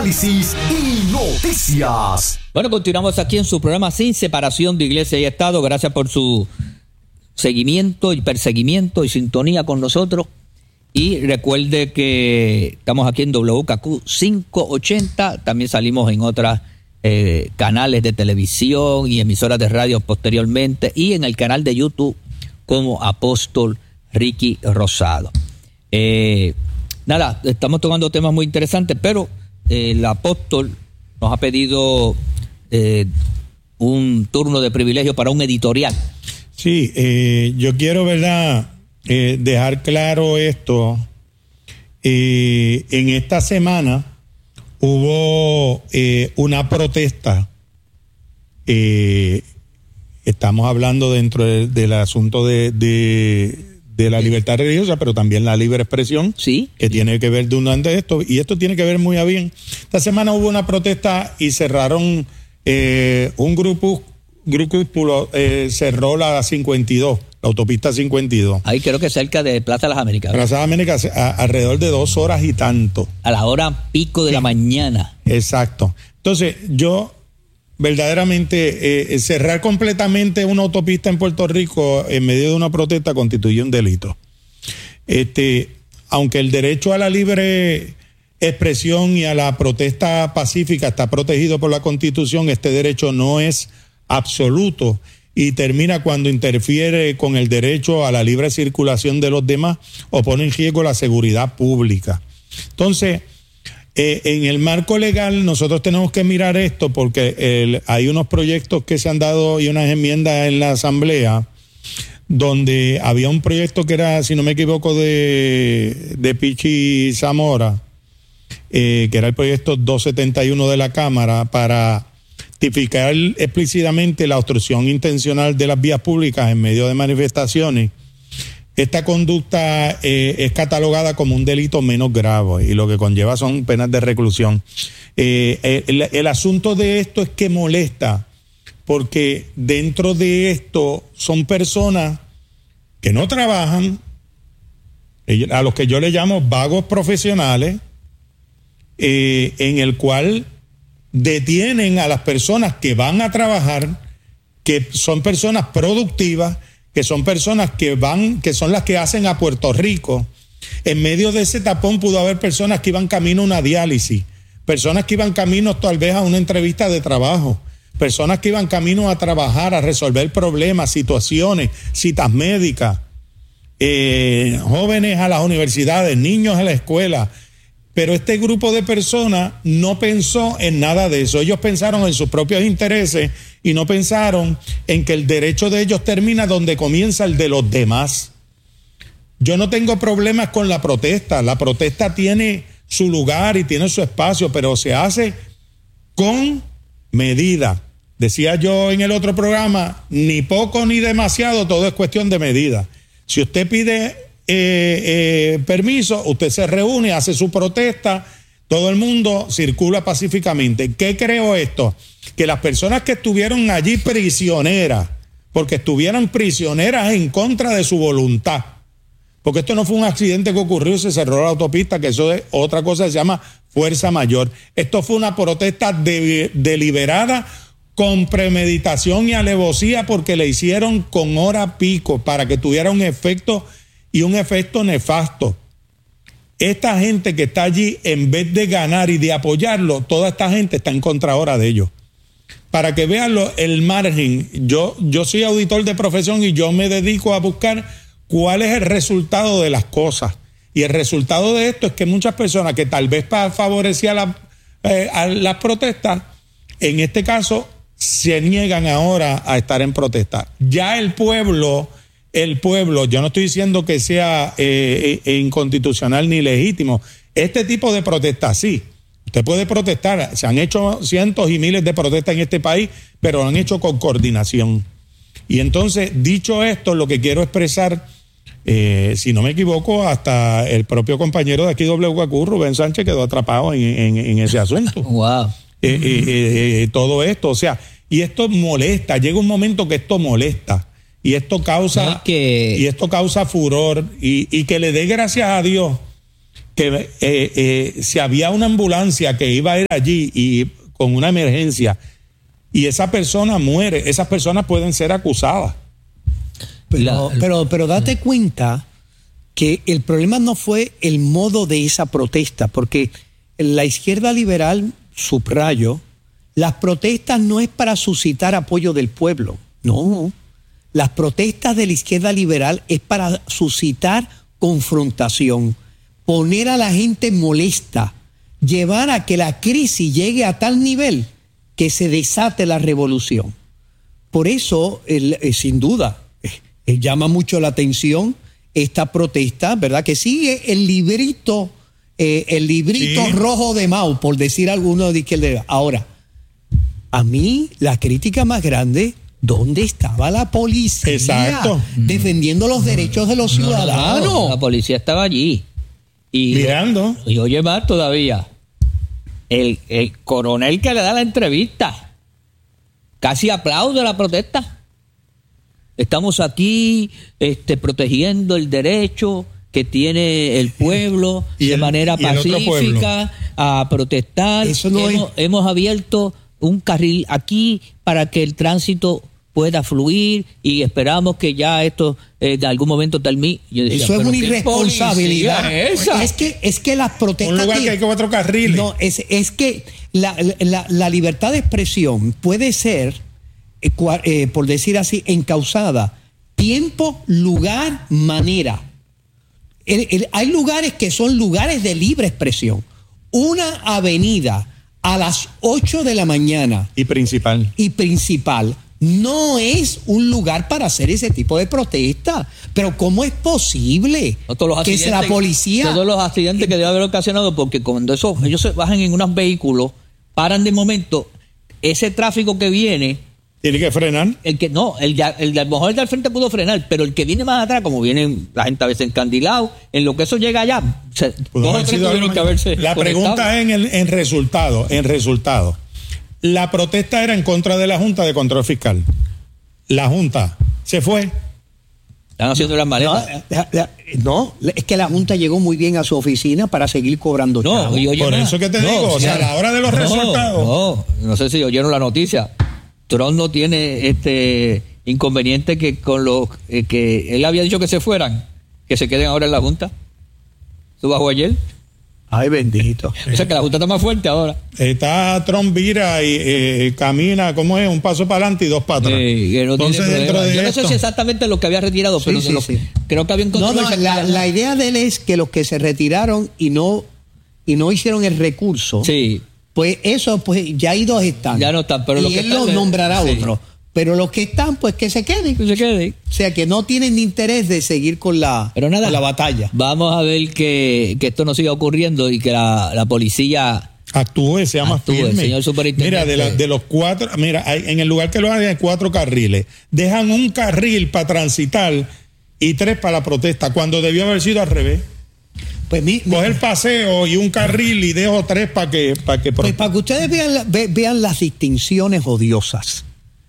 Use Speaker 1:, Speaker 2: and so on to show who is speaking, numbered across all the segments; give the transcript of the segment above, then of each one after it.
Speaker 1: análisis y noticias.
Speaker 2: Bueno, continuamos aquí en su programa Sin Separación de Iglesia y Estado. Gracias por su seguimiento y perseguimiento y sintonía con nosotros. Y recuerde que estamos aquí en WKQ 580. También salimos en otras canales de televisión y emisoras de radio posteriormente. Y en el canal de YouTube como Apóstol Ricky Rosado. Nada, estamos tocando temas muy interesantes, pero el apóstol nos ha pedido un turno de privilegio para un editorial.
Speaker 3: Sí, yo quiero, ¿verdad?, dejar claro esto. En esta semana hubo una protesta. Estamos hablando dentro del asunto de la libertad religiosa, pero también la libre expresión,
Speaker 2: sí,
Speaker 3: que tiene que ver de esto, y esto tiene que ver muy a bien. Esta semana hubo una protesta y cerraron un grupúsculo, cerró la 52, la autopista 52.
Speaker 2: Ahí creo que cerca de Plaza de las Américas.
Speaker 3: Plaza de las Américas, alrededor de 2 horas y tanto.
Speaker 2: A la hora pico de la mañana.
Speaker 3: Exacto. Entonces, yo verdaderamente cerrar completamente una autopista en Puerto Rico en medio de una protesta constituye un delito. Aunque el derecho a la libre expresión y a la protesta pacífica está protegido por la Constitución, este derecho no es absoluto y termina cuando interfiere con el derecho a la libre circulación de los demás o pone en riesgo la seguridad pública. Entonces, en el marco legal nosotros tenemos que mirar esto porque hay unos proyectos que se han dado y unas enmiendas en la Asamblea donde había un proyecto que era, si no me equivoco, de Pichi Zamora, que era el proyecto 271 de la Cámara para tipificar explícitamente la obstrucción intencional de las vías públicas en medio de manifestaciones. Esta conducta es catalogada como un delito menos grave y lo que conlleva son penas de reclusión. El asunto de esto es que molesta porque dentro de esto son personas que no trabajan, a los que yo le llamo vagos profesionales, en el cual detienen a las personas que van a trabajar, que son personas productivas, que son personas que son las que hacen a Puerto Rico. En medio de ese tapón pudo haber personas que iban camino a una diálisis, personas que iban camino tal vez a una entrevista de trabajo, personas que iban camino a trabajar, a resolver problemas, situaciones, citas médicas, jóvenes a las universidades, niños a la escuela. Pero este grupo de personas no pensó en nada de eso. Ellos pensaron en sus propios intereses y no pensaron en que el derecho de ellos termina donde comienza el de los demás. Yo no tengo problemas con la protesta. La protesta tiene su lugar y tiene su espacio, pero se hace con medida. Decía yo en el otro programa, ni poco ni demasiado, todo es cuestión de medida. Si usted pide permiso, usted se reúne, hace su protesta, todo el mundo circula pacíficamente. ¿Qué creo esto? Que las personas que estuvieron allí prisioneras, porque estuvieron prisioneras en contra de su voluntad, porque esto no fue un accidente que ocurrió y se cerró la autopista, que eso es otra cosa que se llama fuerza mayor. Esto fue una protesta deliberada, con premeditación y alevosía, porque le hicieron con hora pico para que tuviera un efecto y un efecto nefasto. Esta gente que está allí, en vez de ganar y de apoyarlo, toda esta gente está en contra ahora de ellos. Para que vean el margen, yo soy auditor de profesión y yo me dedico a buscar cuál es el resultado de las cosas. Y el resultado de esto es que muchas personas que tal vez favorecían a las protestas, en este caso se niegan ahora a estar en protesta. Ya el pueblo, yo no estoy diciendo que sea inconstitucional ni legítimo. Este tipo de protestas sí. Usted puede protestar. Se han hecho cientos y miles de protestas en este país, pero lo han hecho con coordinación. Y entonces, dicho esto, lo que quiero expresar, si no me equivoco, hasta el propio compañero de aquí WKQ, Rubén Sánchez, quedó atrapado en ese asunto.
Speaker 2: Wow.
Speaker 3: Todo esto, o sea, y esto molesta. Llega un momento que esto molesta. Y esto causa furor y que le dé gracias a Dios que si había una ambulancia que iba a ir allí y con una emergencia y esa persona muere, esas personas pueden ser acusadas.
Speaker 4: Pero date cuenta que el problema no fue el modo de esa protesta, porque la izquierda liberal, subrayo, las protestas no es para suscitar apoyo del pueblo, no. Las protestas de la izquierda liberal es para suscitar confrontación, poner a la gente molesta, llevar a que la crisis llegue a tal nivel que se desate la revolución. Por eso, sin duda, llama mucho la atención esta protesta, ¿verdad? Que sigue el librito sí, rojo de Mao, por decir alguno de izquierda. Ahora, a mí la crítica más grande, ¿dónde estaba la policía?
Speaker 3: Exacto.
Speaker 4: Defendiendo los derechos de los ciudadanos.
Speaker 2: No, la policía estaba allí. Y
Speaker 3: mirando.
Speaker 2: Y oye más todavía, el coronel que le da la entrevista casi aplaude la protesta. Estamos aquí protegiendo el derecho que tiene el pueblo de manera pacífica a protestar.
Speaker 4: Eso no
Speaker 2: hemos abierto un carril aquí para que el tránsito pueda fluir y esperamos que ya esto de algún momento termine.
Speaker 4: Eso es una irresponsabilidad. Es que las protestas...
Speaker 3: Un lugar que hay 4 carriles.
Speaker 4: No, es que la libertad de expresión puede ser, por decir así, encauzada. Tiempo, lugar, manera. Hay lugares que son lugares de libre expresión. Una avenida a las 8 de la mañana.
Speaker 3: Y principal.
Speaker 4: No es un lugar para hacer ese tipo de protesta. Pero ¿cómo es posible que sea la policía?
Speaker 2: Todos los accidentes que debe haber ocasionado, porque cuando ellos se bajan en unos vehículos, paran de momento, ese tráfico que viene...
Speaker 3: ¿Tiene que frenar?
Speaker 2: A lo mejor el de al frente pudo frenar, pero el que viene más atrás, como viene la gente a veces encandilado, en lo que eso llega allá,
Speaker 3: La pregunta es en resultado. La protesta era en contra de la Junta de Control Fiscal. La Junta se fue.
Speaker 2: Están haciendo las maletas.
Speaker 4: No, es que la Junta llegó muy bien a su oficina para seguir cobrando chavos.
Speaker 3: Por eso que te digo, o sea, a la hora de los resultados.
Speaker 2: No sé si oyeron la noticia. Trump no tiene inconveniente que con los que él había dicho que se fueran, que se queden ahora en la Junta. ¿Tú bajo ayer?
Speaker 4: Ay, bendito.
Speaker 2: O sea que la Junta está más fuerte ahora.
Speaker 3: Está Trump vira y camina, ¿cómo es? Un paso para adelante y 2 para atrás.
Speaker 2: Entonces, dentro de yo no sé si exactamente lo que había retirado, pero creo que había encontrado.
Speaker 4: La idea de él es que los que se retiraron y no hicieron el recurso.
Speaker 2: Sí.
Speaker 4: Pues eso, pues ya hay 2 están.
Speaker 2: Ya no están, pero
Speaker 4: y él los nombrará otros. Pero los que están, pues que se queden. O sea, que no tienen ni interés de seguir con la batalla.
Speaker 2: Vamos a ver que esto no siga ocurriendo y que la policía
Speaker 3: actúe, sea más firme.
Speaker 2: Señor superintendente.
Speaker 3: Mira, de los 4, en el lugar que lo hagan hay 4 carriles. Dejan un carril para transitar y 3 para la protesta, cuando debió haber sido al revés.
Speaker 4: Pues
Speaker 3: coge el paseo y un carril y dejo 3 para que
Speaker 4: pues para que ustedes vean las distinciones odiosas.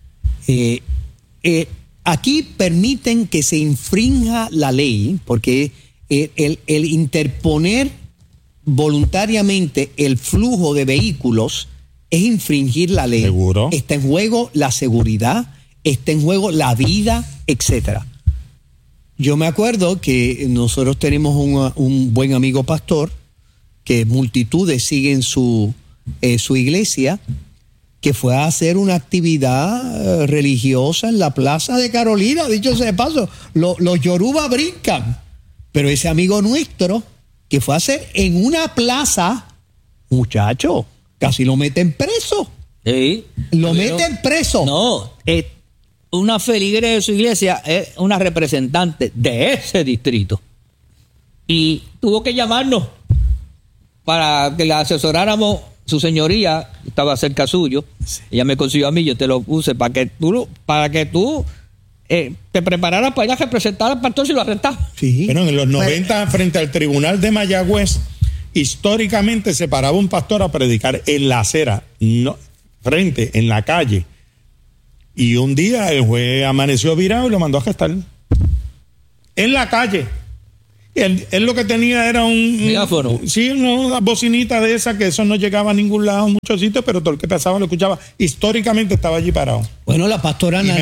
Speaker 4: Aquí permiten que se infrinja la ley, porque el interponer voluntariamente el flujo de vehículos es infringir la ley.
Speaker 3: ¿Seguro?
Speaker 4: Está en juego la seguridad, está en juego la vida, etcétera. Yo me acuerdo que nosotros tenemos un buen amigo pastor que multitudes siguen su iglesia, que fue a hacer una actividad religiosa en la Plaza de Carolina. Dicho sea de paso, los yoruba brincan. Pero ese amigo nuestro, que fue a hacer en una plaza, muchacho, casi lo meten preso.
Speaker 2: Sí.
Speaker 4: Lo meten preso.
Speaker 2: No, una feligres de su iglesia es una representante de ese distrito. Y tuvo que llamarnos para que la asesoráramos. Su señoría estaba cerca suyo. Sí. Ella me consiguió a mí, yo te lo puse para que tú te prepararas para ir a representar al pastor si lo arrestas.
Speaker 3: Sí. Pero en los 90, frente al tribunal de Mayagüez, históricamente se paraba un pastor a predicar en la acera, frente, en la calle. Y un día el juez amaneció virado y lo mandó a gestar. En la calle. Él lo que tenía era un
Speaker 2: megáfono.
Speaker 3: Sí, una bocinita de esa, que eso no llegaba a ningún lado, en muchos sitios, pero todo el que pasaba lo escuchaba. Históricamente estaba allí parado.
Speaker 4: Bueno, la pastora Nané.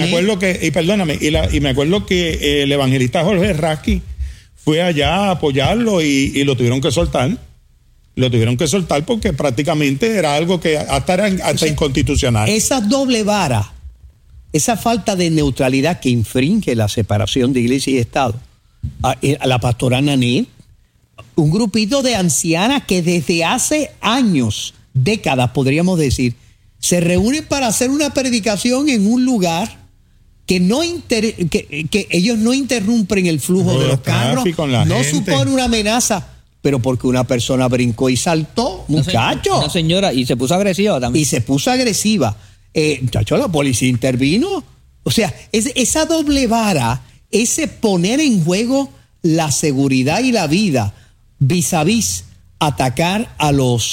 Speaker 3: Me acuerdo que el evangelista Jorge Rasky fue allá a apoyarlo y lo tuvieron que soltar. Lo tuvieron que soltar porque prácticamente era algo que hasta inconstitucional.
Speaker 4: Esa doble vara, esa falta de neutralidad que infringe la separación de iglesia y Estado, a la pastora Nané, un grupito de ancianas que desde hace años, décadas podríamos decir, se reúnen para hacer una predicación en un lugar que que ellos no interrumpen el flujo de los carros, no supone una amenaza. Pero porque una persona brincó y saltó, muchacho.
Speaker 2: Una señora, y se puso agresiva también.
Speaker 4: Y se puso agresiva. Muchacho, la policía intervino. O sea, esa doble vara, ese poner en juego la seguridad y la vida vis a vis atacar a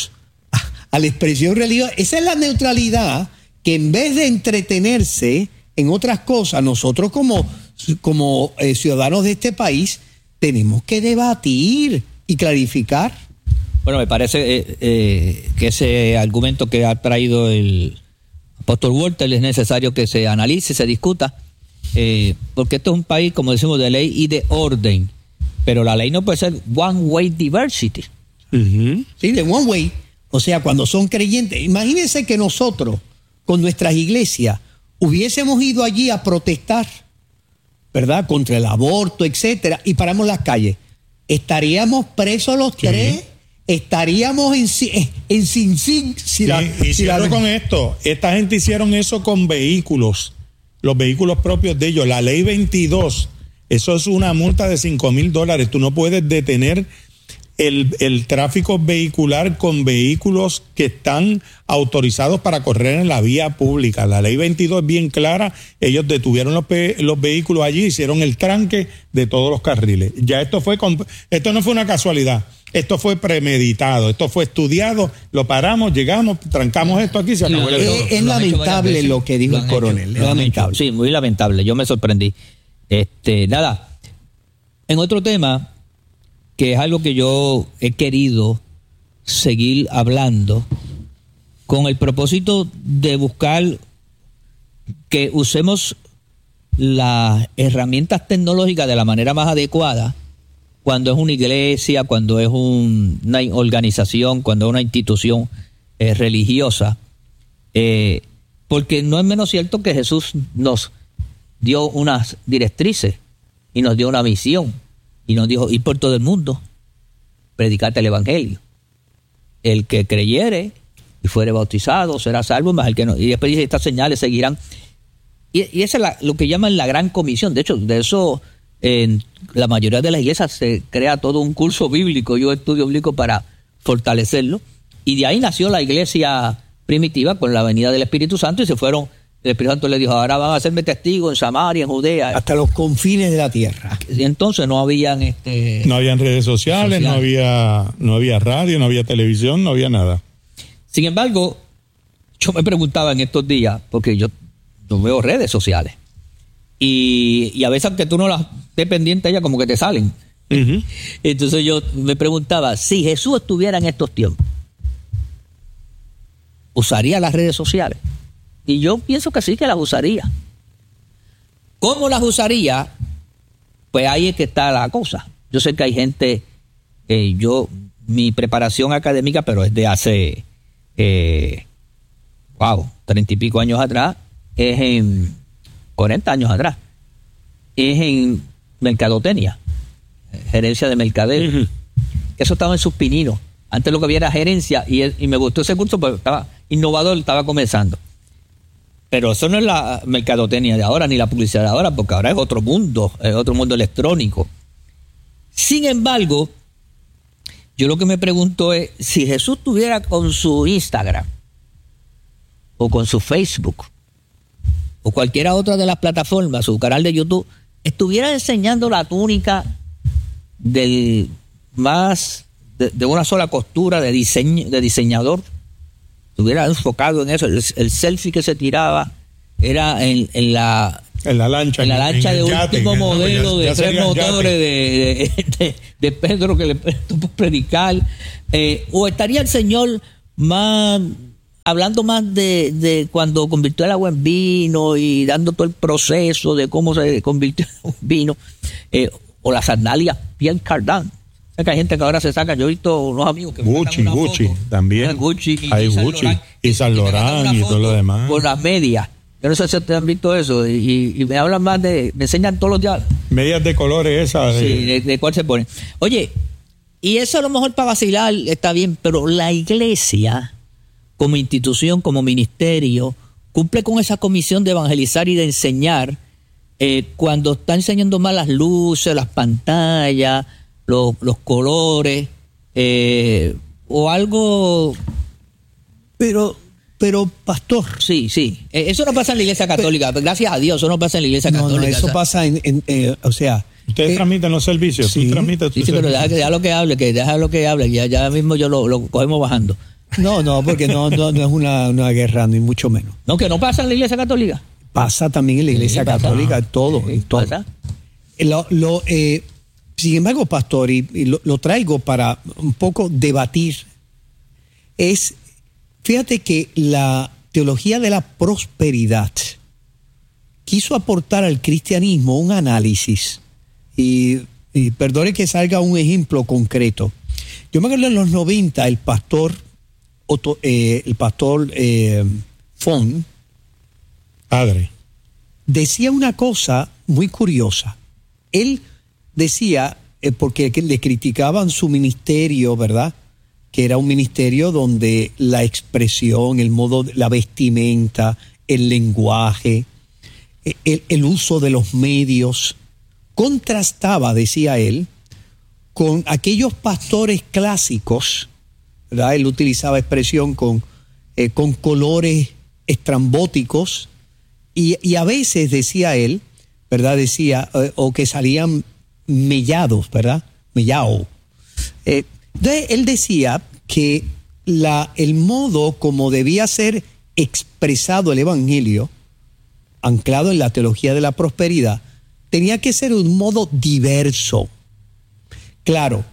Speaker 4: la expresión religiosa. Esa es la neutralidad que, en vez de entretenerse en otras cosas, nosotros como ciudadanos de este país tenemos que debatir y clarificar.
Speaker 2: Bueno, me parece que ese argumento que ha traído el apóstol Walter es necesario que se analice, se discuta, porque esto es un país, como decimos, de ley y de orden, pero la ley no puede ser one way diversity.
Speaker 4: Uh-huh. Sí, de one way. O sea, cuando son creyentes, imagínense que nosotros con nuestras iglesias hubiésemos ido allí a protestar, ¿verdad?, contra el aborto, etcétera, y paramos las calles. ¿Estaríamos presos los tres? ¿Estaríamos en Sin Sin?
Speaker 3: Con esto, esta gente hicieron eso con vehículos, los vehículos propios de ellos. La ley 22, eso es una multa de $5,000. Tú no puedes detener el tráfico vehicular con vehículos que están autorizados para correr en la vía pública. La ley 22 es bien clara. Ellos detuvieron los vehículos allí, hicieron el tranque de todos los carriles. Ya esto no fue una casualidad. Esto fue premeditado, esto fue estudiado, lo paramos, llegamos, trancamos esto aquí, se acabó.
Speaker 4: Es lamentable lo que dijo el coronel. Es lamentable.
Speaker 2: Sí, muy lamentable. Yo me sorprendí. Nada. En otro tema, que es algo que yo he querido seguir hablando, con el propósito de buscar que usemos las herramientas tecnológicas de la manera más adecuada, cuando es una iglesia, cuando es una organización, cuando es una institución religiosa, porque no es menos cierto que Jesús nos dio unas directrices y nos dio una misión y nos dijo: ir por todo el mundo, predicarte el evangelio. El que creyere y fuere bautizado será salvo, más el que no. Y después dice: estas señales seguirán. Y esa es lo que llaman la gran comisión. De hecho, de eso en la mayoría de las iglesias se crea todo un curso bíblico, yo estudio bíblico para fortalecerlo, y de ahí nació la iglesia primitiva con la venida del Espíritu Santo, y el Espíritu Santo le dijo: ahora van a hacerme testigos en Samaria, en Judea,
Speaker 4: hasta los confines de la tierra.
Speaker 2: Y entonces no habían
Speaker 3: no habían redes sociales, no había radio, no había televisión, no había nada.
Speaker 2: Sin embargo, yo me preguntaba en estos días, porque yo veo redes sociales, y a veces, aunque tú no las estés pendiente, ellas como que te salen. Uh-huh. Entonces yo me preguntaba, si Jesús estuviera en estos tiempos, ¿usaría las redes sociales? Y yo pienso que sí, que las usaría. ¿Cómo las usaría? Pues ahí es que está la cosa. Yo sé que hay gente, mi preparación académica, pero es de hace 30 y pico años atrás, es en 40 años atrás, es en mercadotecnia, gerencia de mercadeo. Uh-huh. Eso estaba en sus pininos. Antes lo que había era gerencia, y me gustó ese curso porque estaba innovador, estaba comenzando. Pero eso no es la mercadotecnia de ahora, ni la publicidad de ahora, porque ahora es otro mundo electrónico. Sin embargo, yo lo que me pregunto es, si Jesús tuviera con su Instagram, o con su Facebook, o cualquiera otra de las plataformas, su canal de YouTube, estuviera enseñando la túnica de una sola costura, de diseñador, estuviera enfocado en eso, el selfie que se tiraba era en la
Speaker 3: En la lancha.
Speaker 2: En la lancha
Speaker 3: en
Speaker 2: de
Speaker 3: el yate,
Speaker 2: último
Speaker 3: en el-
Speaker 2: modelo
Speaker 3: ya
Speaker 2: de 3
Speaker 3: sería yate.
Speaker 2: motores de Pedro que le tocó predicar. O estaría el Señor más hablando más de cuando convirtió el agua en vino y dando todo el proceso de cómo se convirtió en vino. O la sandalia Pierre Cardin. O sea que hay gente que ahora se saca. Yo he visto unos amigos que me
Speaker 3: Gucci,
Speaker 2: sacan una
Speaker 3: Gucci,
Speaker 2: foto.
Speaker 3: también.
Speaker 2: Gucci
Speaker 3: Hay
Speaker 2: Saint
Speaker 3: Gucci
Speaker 2: Laurent,
Speaker 3: y Saint
Speaker 2: me sacan
Speaker 3: Laurent
Speaker 2: una
Speaker 3: y todo
Speaker 2: foto
Speaker 3: lo demás.
Speaker 2: Con las medias. Yo no sé si ustedes han visto eso. Y me hablan más me enseñan todos los días.
Speaker 3: Medias de colores esas.
Speaker 2: Sí, de cuál se pone. Oye, y eso a lo mejor para vacilar está bien, pero la iglesia, como institución, como ministerio, cumple con esa comisión de evangelizar y de enseñar cuando está enseñando más las luces, las pantallas, los colores, o algo.
Speaker 4: Pero pastor,
Speaker 2: Sí. Eso no pasa en la iglesia católica. Gracias a Dios, eso no pasa en la iglesia
Speaker 4: no,
Speaker 2: católica.
Speaker 4: eso
Speaker 2: O sea,
Speaker 4: pasa o sea,
Speaker 3: Ustedes transmiten los servicios.
Speaker 4: sí.
Speaker 3: Tú transmites tus
Speaker 2: Sí, pero
Speaker 3: servicios.
Speaker 2: deja lo que hable, ya mismo yo lo cogemos bajando.
Speaker 4: no, porque no es una guerra, ni mucho menos.
Speaker 2: No, que no pasa en la iglesia católica.
Speaker 4: Pasa también en la iglesia
Speaker 2: Sí, pasa.
Speaker 4: católica, en todo.
Speaker 2: Sí,
Speaker 4: en todo.
Speaker 2: pasa.
Speaker 4: Sin embargo, pastor, y lo traigo para un poco debatir, fíjate que la teología de la prosperidad quiso aportar al cristianismo un análisis, y perdone que salga un ejemplo concreto. Yo me acuerdo en los 90, el pastor Fon
Speaker 3: Padre.
Speaker 4: decía una cosa muy curiosa. Él decía, porque le criticaban su ministerio, ¿verdad? Que era un ministerio donde la expresión, el modo, la vestimenta, el lenguaje, el uso de los medios, contrastaba, decía él, con aquellos pastores clásicos, ¿verdad? Él utilizaba expresión con colores estrambóticos y a veces, decía él, ¿verdad? Decía, o que salían mellados, ¿verdad? Mellao. Entonces, él decía que el modo como debía ser expresado el evangelio, anclado en la teología de la prosperidad, tenía que ser un modo diverso. Claro,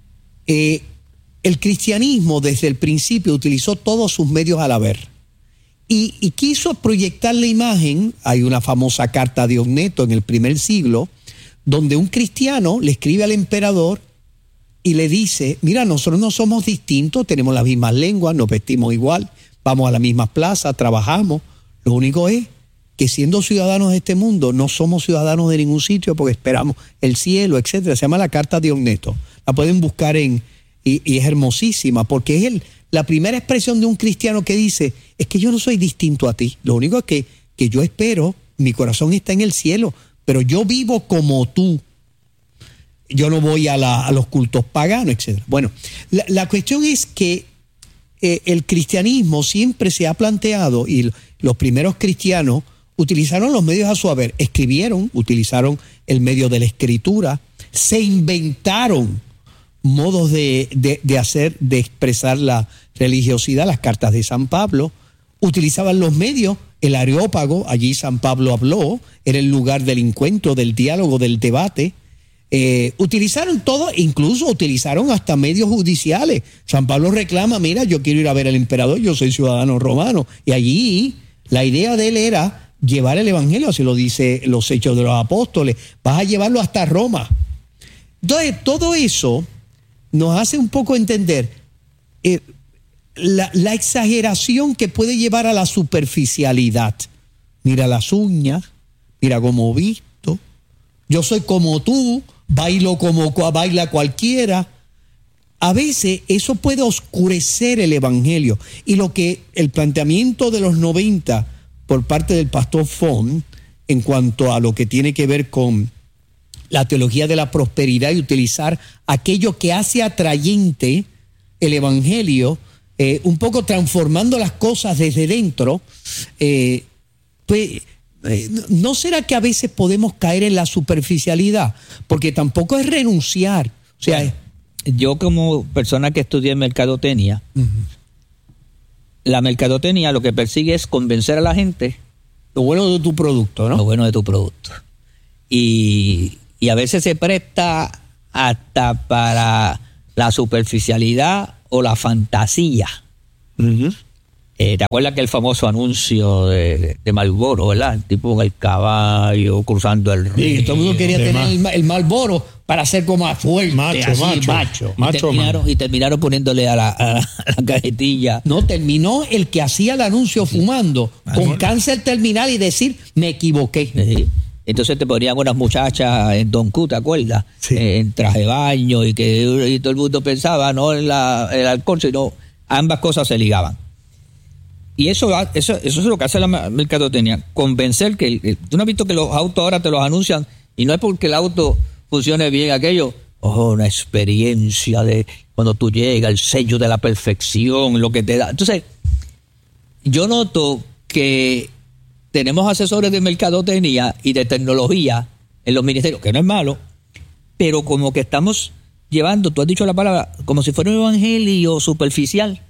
Speaker 4: el cristianismo desde el principio utilizó todos sus medios al haber y quiso proyectar la imagen. Hay una famosa carta de Ogneto en el primer siglo, donde un cristiano le escribe al emperador y le dice, mira, nosotros no somos distintos, tenemos las mismas lenguas, nos vestimos igual, vamos a la misma plaza, trabajamos. Lo único es que siendo ciudadanos de este mundo, no somos ciudadanos de ningún sitio porque esperamos el cielo, etcétera. Se llama la carta de Ogneto. La pueden buscar y es hermosísima porque es la primera expresión de un cristiano que dice, es que yo no soy distinto a ti. Lo único es que yo espero, mi corazón está en el cielo, pero yo vivo como tú. Yo no voy a los cultos paganos, etc. Bueno, la cuestión es que el cristianismo siempre se ha planteado, y los primeros cristianos utilizaron los medios a su haber, escribieron, utilizaron el medio de la escritura, se inventaron modos de expresar la religiosidad, las cartas de San Pablo, utilizaban los medios, el Areópago, allí San Pablo habló, era el lugar del encuentro, del diálogo, del debate. Utilizaron todo, incluso utilizaron hasta medios judiciales. San Pablo reclama, mira, yo quiero ir a ver al emperador, yo soy ciudadano romano, y allí la idea de él era llevar el evangelio, así lo dice los Hechos de los Apóstoles, vas a llevarlo hasta Roma. Entonces, todo eso nos hace un poco entender la exageración que puede llevar a la superficialidad. Mira las uñas, mira cómo visto, yo soy como tú, bailo como baila cualquiera. A veces eso puede oscurecer el evangelio, y lo que el planteamiento de los 90 por parte del pastor Fon en cuanto a lo que tiene que ver con la teología de la prosperidad y utilizar aquello que hace atrayente el evangelio, un poco transformando las cosas desde dentro, ¿no será que a veces podemos caer en la superficialidad? Porque tampoco es renunciar. O sea,
Speaker 2: yo como persona que estudié mercadotecnia, la mercadotecnia lo que persigue es convencer a la gente
Speaker 4: Lo bueno de tu producto, ¿no?
Speaker 2: Lo bueno de tu producto. Y a veces se presta hasta para la superficialidad o la fantasía.
Speaker 4: Uh-huh.
Speaker 2: ¿Te acuerdas que el famoso anuncio de Marlboro, ¿verdad? El tipo con el caballo cruzando el río.
Speaker 4: Sí, todo el mundo quería tener el Marlboro para ser como más fuerte,
Speaker 3: macho.
Speaker 2: Y terminaron poniéndole a la cajetilla.
Speaker 4: No, terminó el que hacía el anuncio fumando con cáncer terminal y decir, me equivoqué.
Speaker 2: Sí. Entonces te ponían unas muchachas en Don Q, ¿te acuerdas?
Speaker 4: Sí.
Speaker 2: En traje de baño y todo el mundo pensaba no en el alcohol, sino ambas cosas se ligaban. Y eso es lo que hace la mercadotecnia, convencer que... Tú no has visto que los autos ahora te los anuncian y no es porque el auto funcione bien aquello, una experiencia de cuando tú llegas, el sello de la perfección, lo que te da. Entonces, yo noto que tenemos asesores de mercadotecnia y de tecnología en los ministerios, que no es malo, pero como que estamos llevando, tú has dicho la palabra, como si fuera un evangelio superficial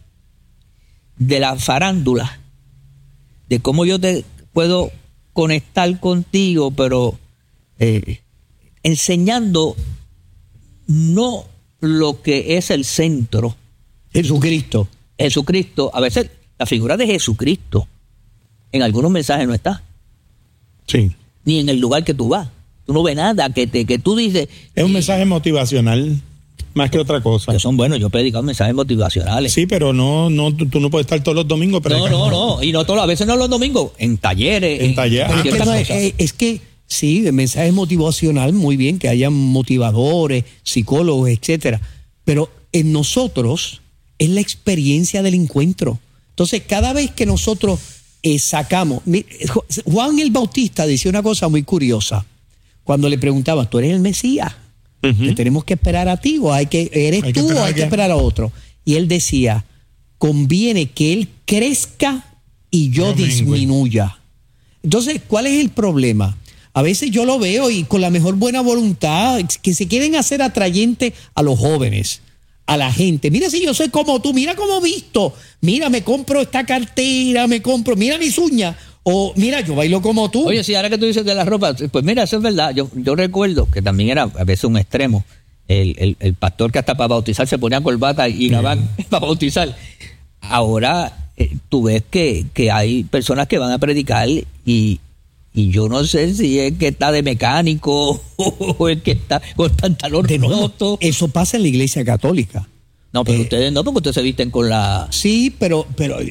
Speaker 2: de la farándula, de cómo yo te puedo conectar contigo, pero enseñando no lo que es el centro.
Speaker 4: Jesucristo.
Speaker 2: A veces la figura de Jesucristo en algunos mensajes no está.
Speaker 3: Sí.
Speaker 2: Ni en el lugar que tú vas. Tú no ves nada que tú dices.
Speaker 3: Es un mensaje motivacional más que otra cosa.
Speaker 2: Que son buenos, yo he predicado mensajes motivacionales.
Speaker 3: Sí, pero tú no puedes estar todos los domingos.
Speaker 2: No, y no todas las veces, no los domingos, en talleres.
Speaker 4: Es que sí, el mensaje es motivacional, muy bien, que hayan motivadores, psicólogos, etcétera. Pero en nosotros es la experiencia del encuentro. Entonces, cada vez que nosotros sacamos... Juan el Bautista decía una cosa muy curiosa. Cuando le preguntaban, ¿tú eres el Mesías? ¿Te tenemos que esperar a ti o eres tú o hay que esperar a otro? Y él decía, conviene que él crezca y yo disminuya. Entonces, ¿cuál es el problema? A veces yo lo veo y con la mejor buena voluntad, que se quieren hacer atrayentes a los jóvenes, a la gente. Mira, si yo soy como tú, mira cómo visto, mira, me compro esta cartera, mira mis uñas, o mira, yo bailo como tú.
Speaker 2: Oye, sí, ahora que tú dices de la ropa, pues mira, eso es verdad. Yo recuerdo que también era a veces un extremo. El pastor que hasta para bautizar se ponía corbata y gabán para bautizar. Ahora tú ves que hay personas que van a predicar y yo no sé si es que está de mecánico o el que está con pantalón roto.
Speaker 4: Eso pasa en la iglesia católica.
Speaker 2: No, pero ustedes no, porque ustedes se visten con la...
Speaker 4: Sí, pero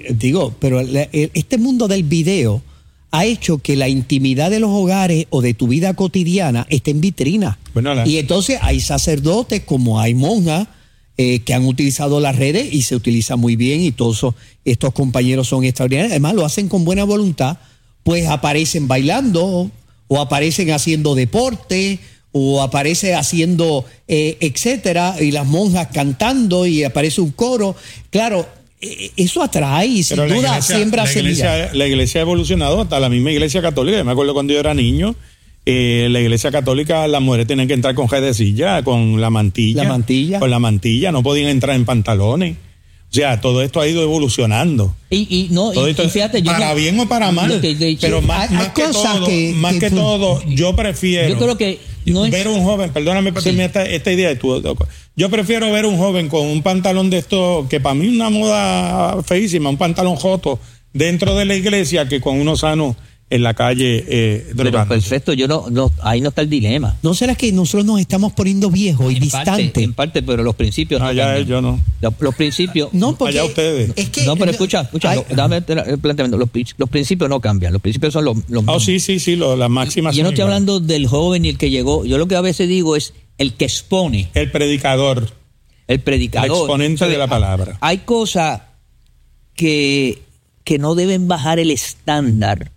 Speaker 4: este mundo del video ha hecho que la intimidad de los hogares o de tu vida cotidiana esté en vitrina. Y entonces hay sacerdotes como hay monjas que han utilizado las redes y se utiliza muy bien y todos estos compañeros son extraordinarios. Además lo hacen con buena voluntad, pues aparecen bailando o aparecen haciendo deporte o aparece haciendo etcétera, y las monjas cantando y aparece un coro. Claro, eso atrae y sin duda siembra semillas.
Speaker 3: La iglesia ha evolucionado hasta la misma iglesia católica. Yo me acuerdo cuando yo era niño, la iglesia católica, las mujeres tenían que entrar con redecilla, con la mantilla. Con la mantilla, no podían entrar en pantalones. O sea, todo esto ha ido evolucionando.
Speaker 2: Y fíjate,
Speaker 3: para bien o para mal. Pero más que todo, yo prefiero...
Speaker 2: Yo creo que
Speaker 3: ver un joven, perdóname por terminar esta idea. Yo prefiero ver un joven con un pantalón de esto, que para mí es una moda feísima, un pantalón joto dentro de la iglesia, que con uno sano en la calle
Speaker 2: drogando. Perfecto, ahí no está el dilema.
Speaker 4: ¿No será que nosotros nos estamos poniendo viejos y distantes?
Speaker 2: En parte, pero los principios no cambian.
Speaker 3: Yo no.
Speaker 2: Los principios...
Speaker 4: No, porque
Speaker 3: allá ustedes.
Speaker 4: Es que,
Speaker 2: no, pero escucha, dame el planteamiento. Los principios no cambian, los principios son los mismos.
Speaker 3: Sí, las máximas.
Speaker 2: Yo no estoy hablando del joven y el que llegó. Yo lo que a veces digo es el que expone.
Speaker 3: El predicador.
Speaker 2: El
Speaker 3: exponente de la palabra.
Speaker 2: Hay cosas que no deben bajar el estándar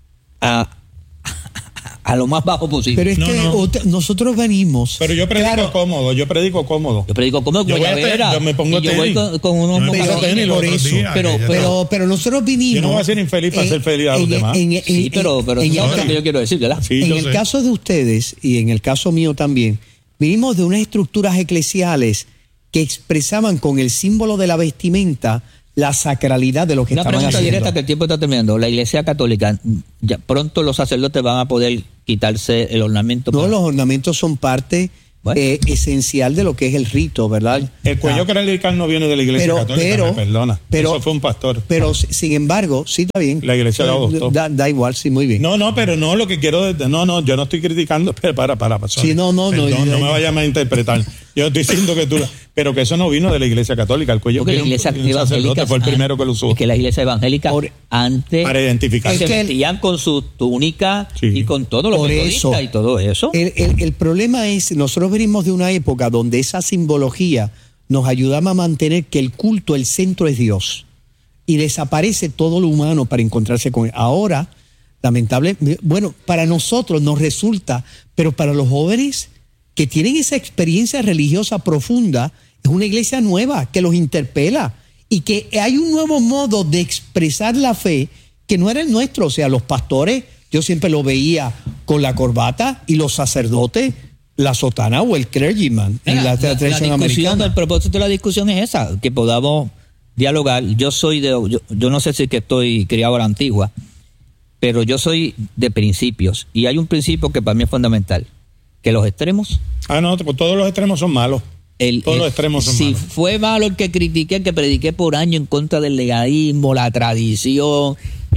Speaker 2: a lo más bajo posible.
Speaker 4: Pero es que nosotros venimos.
Speaker 3: Pero yo predico cómodo. Yo predico cómodo.
Speaker 2: Yo
Speaker 3: me pongo tenis.
Speaker 2: Yo voy con unos
Speaker 3: tenis
Speaker 4: por eso. Pero nosotros vinimos.
Speaker 3: Yo no voy a ser infeliz para ser feliz a los demás.
Speaker 2: Pero eso es lo que yo quiero decir, ¿verdad?
Speaker 3: Sí,
Speaker 4: en el caso de ustedes y en el caso mío también, vinimos de unas estructuras eclesiales que expresaban con el símbolo de la vestimenta la sacralidad de lo que
Speaker 2: Una
Speaker 4: estaban
Speaker 2: pregunta
Speaker 4: haciendo.
Speaker 2: directa, que el tiempo está terminando. La Iglesia Católica, ya pronto los sacerdotes van a poder quitarse el ornamento.
Speaker 4: No, los ornamentos son parte esencial de lo que es el rito, ¿verdad?
Speaker 3: El cuello clerical no viene de la Iglesia Católica, me perdona. Eso fue un pastor.
Speaker 4: Pero, sin embargo, sí está bien.
Speaker 3: La Iglesia lo adoptó.
Speaker 4: Da igual, sí, muy bien.
Speaker 3: No, pero no, lo que quiero... No, yo no estoy criticando, pero para.
Speaker 4: Sí, no
Speaker 3: me vayas a malinterpretar. Yo estoy diciendo que tú... Pero que eso no vino de la Iglesia Católica. El cuello
Speaker 2: porque la Iglesia Evangélica
Speaker 3: fue el primero que lo usó.
Speaker 2: Es que la Iglesia Evangélica antes...
Speaker 3: Para identificar.
Speaker 2: Se vestían con su túnica y con todos los metodistas y todo eso.
Speaker 4: El problema es, nosotros venimos de una época donde esa simbología nos ayudaba a mantener que el culto, el centro es Dios. Y desaparece todo lo humano para encontrarse con él. Ahora, lamentablemente, bueno, para nosotros nos resulta, pero para los jóvenes que tienen esa experiencia religiosa profunda, es una iglesia nueva que los interpela y que hay un nuevo modo de expresar la fe que no era el nuestro. O sea, los pastores, yo siempre lo veía con la corbata, y los sacerdotes, la sotana o el clergyman.
Speaker 2: Mira,
Speaker 4: y la tradición americana.
Speaker 2: El propósito de la discusión es esa, que podamos dialogar. Yo no sé si es que estoy criado a la antigua, pero yo soy de principios, y hay un principio que para mí es fundamental, que los extremos...
Speaker 3: No, todos los extremos son malos. Todos los extremos son malos.
Speaker 2: Si fue malo el que critiqué, que prediqué por año en contra del legalismo, la tradición,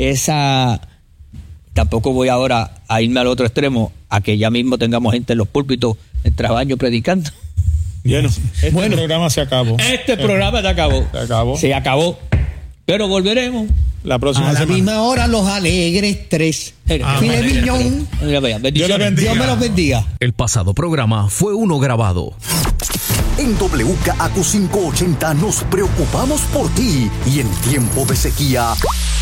Speaker 2: tampoco voy ahora a irme al otro extremo, a que ya mismo tengamos gente en los púlpitos en trabajo predicando.
Speaker 3: Bueno, programa se acabó.
Speaker 2: Este programa se acabó. Se acabó. Pero volveremos.
Speaker 3: La próxima
Speaker 4: semana. A la misma hora, los Alegres 3. Filet mignon. Dios me los bendiga.
Speaker 1: El pasado programa fue uno grabado. En WKAQ 580 nos preocupamos por ti, y en tiempo de sequía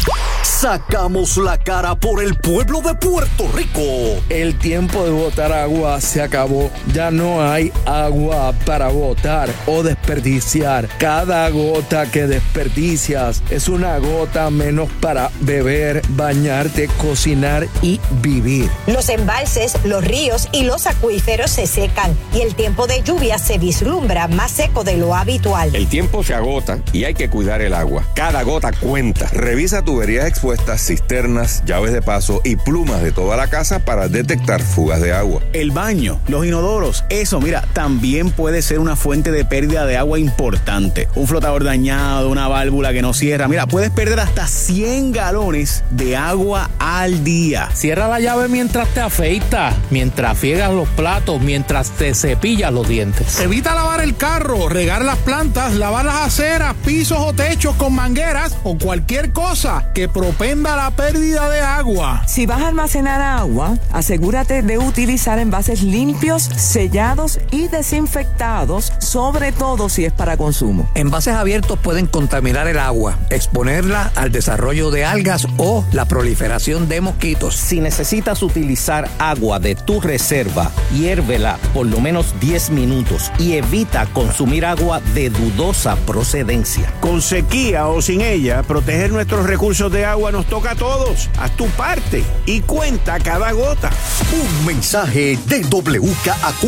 Speaker 1: sacamos la cara por el pueblo de Puerto Rico.
Speaker 5: El tiempo de botar agua se acabó. Ya no hay agua para botar o desperdiciar. Cada gota que desperdicias es una gota menos para beber, bañarte, cocinar y vivir.
Speaker 6: Los embalses, los ríos y los acuíferos se secan, y el tiempo de lluvia se vislumbra más seco de lo habitual.
Speaker 7: El tiempo se agota y hay que cuidar el agua. Cada gota cuenta. Revisa tuberías expuestas, cisternas, llaves de paso y plumas de toda la casa para detectar fugas de agua.
Speaker 8: El baño, los inodoros, eso, mira, también puede ser una fuente de pérdida de agua importante. Un flotador dañado, una válvula que no cierra, mira, puedes perder hasta 100 galones de agua al día.
Speaker 9: Cierra la llave mientras te afeitas, mientras friegas los platos, mientras te cepillas los dientes.
Speaker 10: Evita lavar el carro, regar las plantas, lavar las aceras, pisos o techos con mangueras o cualquier cosa que propenda la pérdida de agua.
Speaker 11: Si vas a almacenar agua, asegúrate de utilizar envases limpios, sellados y desinfectados, sobre todo si es para consumo.
Speaker 12: Envases abiertos pueden contaminar el agua, exponerla al desarrollo de algas o la proliferación de mosquitos.
Speaker 13: Si necesitas utilizar agua de tu reserva, hiérvela por lo menos 10 minutos y evita consumir agua de dudosa procedencia.
Speaker 14: Con sequía o sin ella, proteger nuestros recursos de agua nos toca a todos. Haz tu parte y cuenta cada gota.
Speaker 1: Un mensaje de WKAQ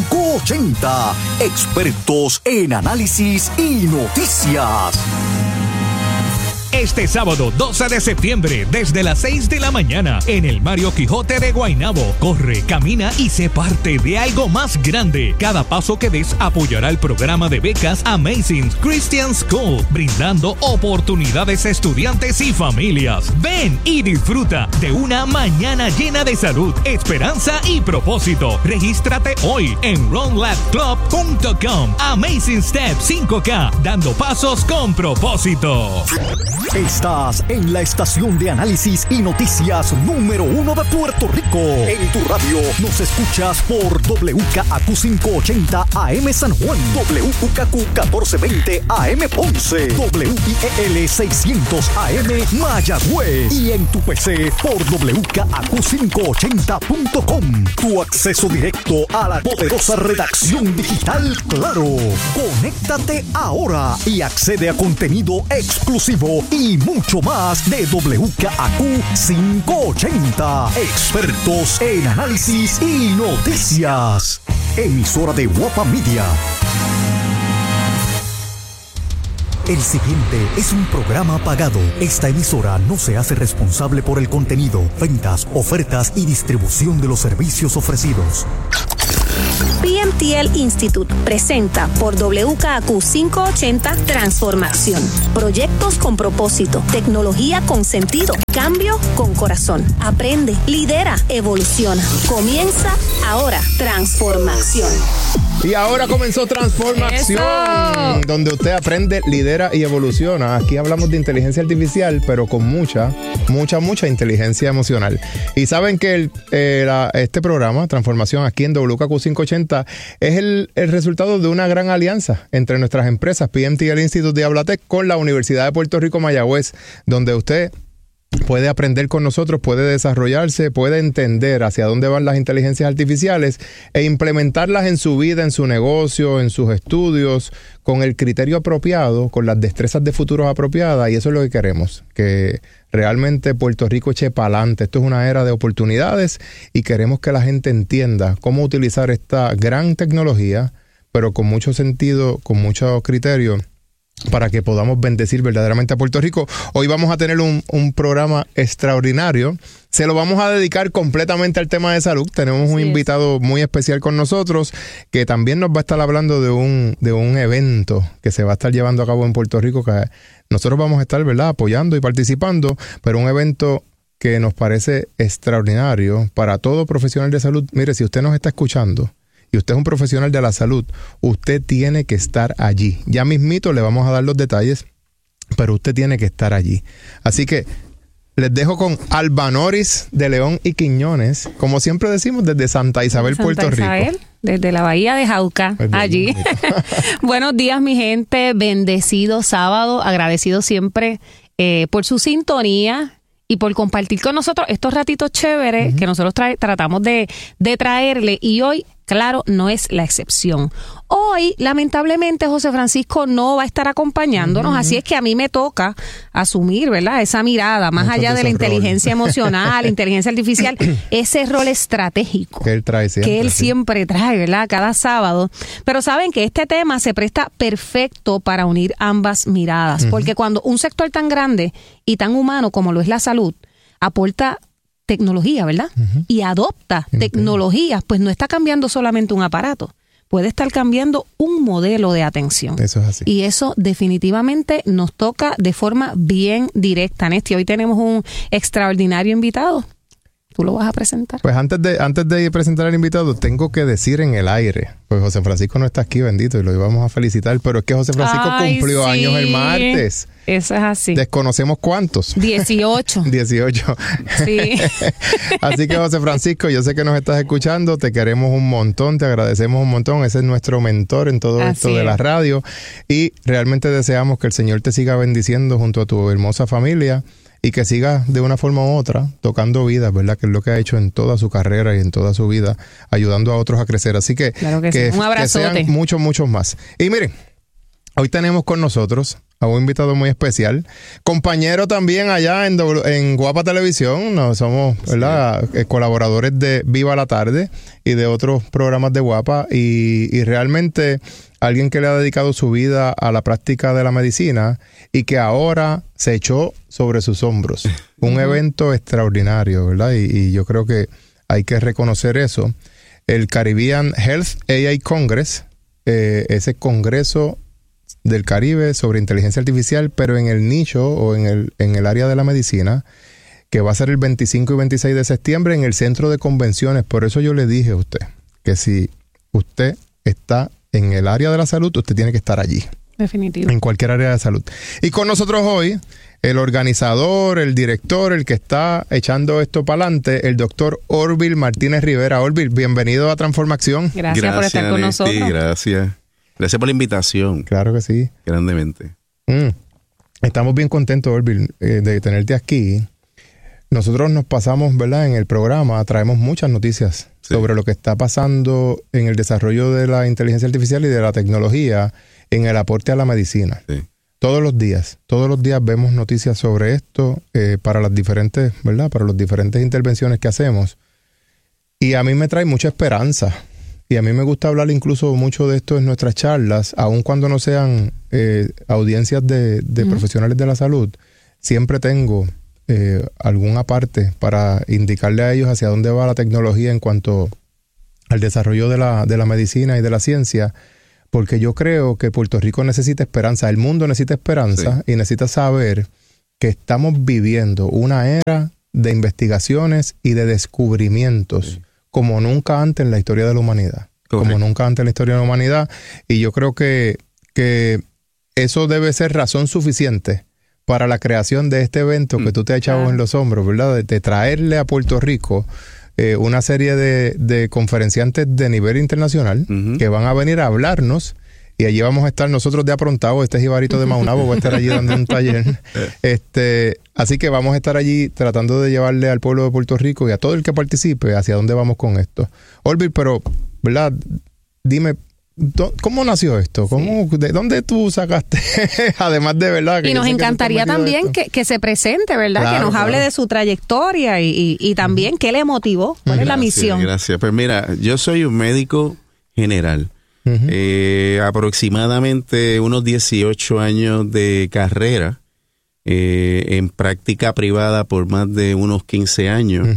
Speaker 1: 580. Expertos en análisis y noticias.
Speaker 15: Este sábado 12 de septiembre, desde las 6 de la mañana, en el Mario Quijote de Guaynabo. Corre, camina y sé parte de algo más grande. Cada paso que des apoyará el programa de becas Amazing Christian School, brindando oportunidades a estudiantes y familias. Ven y disfruta de una mañana llena de salud, esperanza y propósito. Regístrate hoy en runlabclub.com. Amazing Step 5K, dando pasos con propósito.
Speaker 1: Estás en la estación de análisis y noticias número 1 de Puerto Rico. En tu radio nos escuchas por WKAQ 580 AM San Juan, WKAQ 1420 AM Ponce, WIEL 600 AM Mayagüez, y en tu PC por WKAQ580.com. Tu acceso directo a la poderosa redacción digital Claro. Conéctate ahora y accede a contenido exclusivo y mucho más de WKAQ 580. Expertos en análisis y noticias. Emisora de Guapa Media. El siguiente es un programa pagado. Esta emisora no se hace responsable por el contenido, ventas, ofertas y distribución de los servicios ofrecidos.
Speaker 16: PMTL Institute presenta por WKAQ 580 Transformación. Proyectos con propósito, tecnología con sentido, cambio con corazón. Aprende, lidera, evoluciona. Comienza ahora Transformación.
Speaker 17: Y ahora comenzó Transformación, donde usted aprende, lidera y evoluciona. Aquí hablamos de inteligencia artificial, pero con mucha inteligencia emocional. Y saben que este programa, Transformación, aquí en WKQ 580, es el resultado de una gran alianza entre nuestras empresas, PMTL Institute de Hablatec, con la Universidad de Puerto Rico Mayagüez, donde usted puede aprender con nosotros, puede desarrollarse, puede entender hacia dónde van las inteligencias artificiales e implementarlas en su vida, en su negocio, en sus estudios, con el criterio apropiado, con las destrezas de futuros apropiadas, y eso es lo que queremos, que realmente Puerto Rico eche para adelante. Esto es una era de oportunidades y queremos que la gente entienda cómo utilizar esta gran tecnología, pero con mucho sentido, con mucho criterio, para que podamos bendecir verdaderamente a Puerto Rico. Hoy vamos a tener un programa extraordinario. Se lo vamos a dedicar completamente al tema de salud. Tenemos un invitado muy especial con nosotros que también nos va a estar hablando de un evento que se va a estar llevando a cabo en Puerto Rico, que nosotros vamos a estar, ¿verdad?, apoyando y participando, pero un evento que nos parece extraordinario para todo profesional de salud. Mire, si usted nos está escuchando y usted es un profesional de la salud, usted tiene que estar allí. Ya mismito le vamos a dar los detalles, pero usted tiene que estar allí. Así que les dejo con Alba Noris de León y Quiñones, como siempre decimos, desde Santa Isabel, Puerto Rico.
Speaker 18: Desde la Bahía de Jauca, allí. Buenos días, mi gente. Bendecido sábado. Agradecido siempre por su sintonía y por compartir con nosotros estos ratitos chéveres que nosotros tratamos de traerle. Y hoy, claro, no es la excepción. Hoy, lamentablemente, José Francisco no va a estar acompañándonos, así es que a mí me toca asumir, ¿verdad?, esa mirada, más allá de la inteligencia emocional, inteligencia artificial, ese rol estratégico
Speaker 17: que él trae siempre,
Speaker 18: que él siempre trae, ¿verdad?, cada sábado. Pero saben que este tema se presta perfecto para unir ambas miradas, porque cuando un sector tan grande y tan humano como lo es la salud aporta tecnología, ¿verdad?, y adopta tecnologías, pues no está cambiando solamente un aparato, puede estar cambiando un modelo de atención.
Speaker 17: Eso es así.
Speaker 18: Y eso definitivamente nos toca de forma bien directa, Nesti. Hoy tenemos un extraordinario invitado. ¿Tú lo vas a presentar?
Speaker 17: Pues antes de presentar al invitado, tengo que decir en el aire, pues José Francisco no está aquí, bendito, y lo íbamos a felicitar, pero es que José Francisco cumplió años el martes.
Speaker 18: Eso es así.
Speaker 17: ¿Desconocemos cuántos?
Speaker 18: 18.
Speaker 17: 18.
Speaker 18: Sí.
Speaker 17: Así que José Francisco, yo sé que nos estás escuchando, te queremos un montón, te agradecemos un montón, ese es nuestro mentor en todo esto de la radio, y realmente deseamos que el Señor te siga bendiciendo junto a tu hermosa familia, y que siga de una forma u otra tocando vidas, ¿verdad?, que es lo que ha hecho en toda su carrera y en toda su vida, ayudando a otros a crecer. Así que,
Speaker 18: claro que sí. Un abrazote.
Speaker 17: Que sean muchos más. Y miren, hoy tenemos con nosotros a un invitado muy especial, compañero también allá en Guapa Televisión. Nos somos, ¿verdad?, colaboradores de Viva la Tarde y de otros programas de Guapa, y realmente alguien que le ha dedicado su vida a la práctica de la medicina y que ahora se echó sobre sus hombros. Un evento extraordinario, ¿verdad? Y yo creo que hay que reconocer eso. El Caribbean Health AI Congress, ese congreso del Caribe sobre inteligencia artificial, pero en el nicho o en el área de la medicina, que va a ser el 25 y 26 de septiembre en el Centro de Convenciones. Por eso yo le dije a usted que si usted está en el área de la salud, usted tiene que estar allí.
Speaker 18: Definitivo.
Speaker 17: En cualquier área de salud. Y con nosotros hoy, el organizador, el director, el que está echando esto para adelante, el doctor Orville Martínez Rivera. Orville, bienvenido a Transformación.
Speaker 18: Gracias por estar con nosotros.
Speaker 19: Gracias por la invitación.
Speaker 17: Claro que sí.
Speaker 19: Grandemente.
Speaker 17: Estamos bien contentos, Orville, de tenerte aquí. Nosotros nos pasamos, ¿verdad?, en el programa, traemos muchas noticias sobre lo que está pasando en el desarrollo de la inteligencia artificial y de la tecnología en el aporte a la medicina.
Speaker 19: Sí.
Speaker 17: Todos los días vemos noticias sobre esto para las diferentes, ¿verdad?, para las diferentes intervenciones que hacemos. Y a mí me trae mucha esperanza Y a mí me gusta hablar incluso mucho de esto en nuestras charlas, aun cuando no sean audiencias de profesionales de la salud. Siempre tengo alguna parte para indicarle a ellos hacia dónde va la tecnología en cuanto al desarrollo de la medicina y de la ciencia, porque yo creo que Puerto Rico necesita esperanza, el mundo necesita esperanza, y necesita saber que estamos viviendo una era de investigaciones y de descubrimientos como nunca antes en la historia de la humanidad. Correcto. Como nunca antes en la historia de la humanidad. Y yo creo que eso debe ser razón suficiente para la creación de este evento que tú te has echado en los hombros, ¿verdad? De traerle a Puerto Rico una serie de conferenciantes de nivel internacional que van a venir a hablarnos. Y allí vamos a estar nosotros de aprontados. Este es Ibarito de Maunabo, va a estar allí dando un taller. Así que vamos a estar allí tratando de llevarle al pueblo de Puerto Rico y a todo el que participe hacia dónde vamos con esto. Olvir, pero, ¿verdad? Dime, ¿cómo nació esto? ¿De dónde tú sacaste? Además de verdad.
Speaker 18: Que y nos encantaría también que se presente, ¿verdad? Claro, que nos hable de su trayectoria y también qué le motivó, cuál es la misión.
Speaker 19: Gracias. Pues mira, yo soy un médico general. Aproximadamente unos 18 años de carrera, en práctica privada por más de unos 15 años.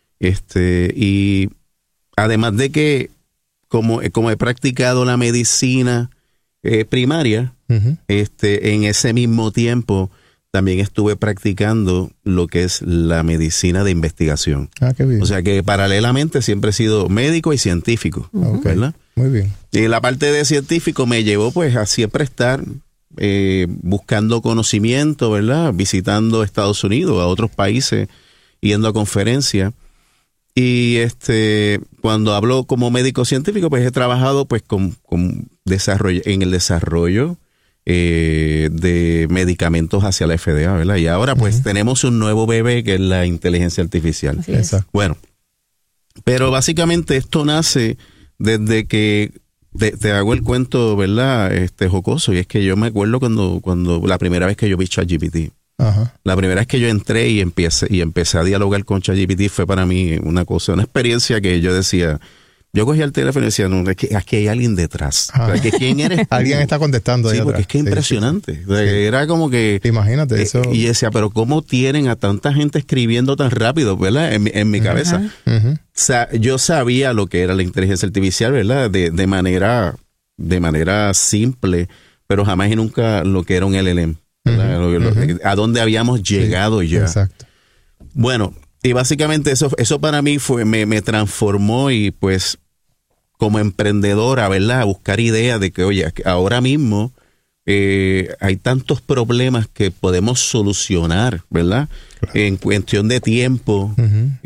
Speaker 19: Y además de que como he practicado la medicina primaria, en ese mismo tiempo también estuve practicando lo que es la medicina de investigación. Qué bien. O sea que paralelamente siempre he sido médico y científico, ¿verdad?
Speaker 17: Muy bien.
Speaker 19: Y la parte de científico me llevó pues a siempre estar buscando conocimiento, ¿verdad? Visitando Estados Unidos, a otros países, yendo a conferencias. Y cuando hablo como médico científico, pues he trabajado pues con desarrollo, en el desarrollo de medicamentos hacia la FDA, ¿verdad? Y ahora pues tenemos un nuevo bebé que es la inteligencia artificial.
Speaker 17: Exacto.
Speaker 19: Bueno, pero básicamente esto nace desde que te hago el cuento, ¿verdad? Jocoso, y es que yo me acuerdo cuando la primera vez que yo vi ChatGPT. La primera vez que yo entré y empecé a dialogar con ChatGPT fue para mí una experiencia que yo decía, yo cogía el teléfono y decía, no, es que aquí hay alguien detrás. O sea, ¿quién eres?
Speaker 17: Alguien está contestando ahí
Speaker 19: atrás. Porque es que impresionante. O sea, era como que...
Speaker 17: Imagínate eso.
Speaker 19: Y decía, pero ¿cómo tienen a tanta gente escribiendo tan rápido, verdad? En mi cabeza. O sea, yo sabía lo que era la inteligencia artificial, ¿verdad? De manera simple, pero jamás y nunca lo que era un LLM. A dónde habíamos llegado ya.
Speaker 17: Exacto.
Speaker 19: Bueno, y básicamente eso para mí me transformó y pues como emprendedora, ¿verdad? A buscar ideas de que, oye, ahora mismo hay tantos problemas que podemos solucionar, ¿verdad? Claro. En cuestión de tiempo, en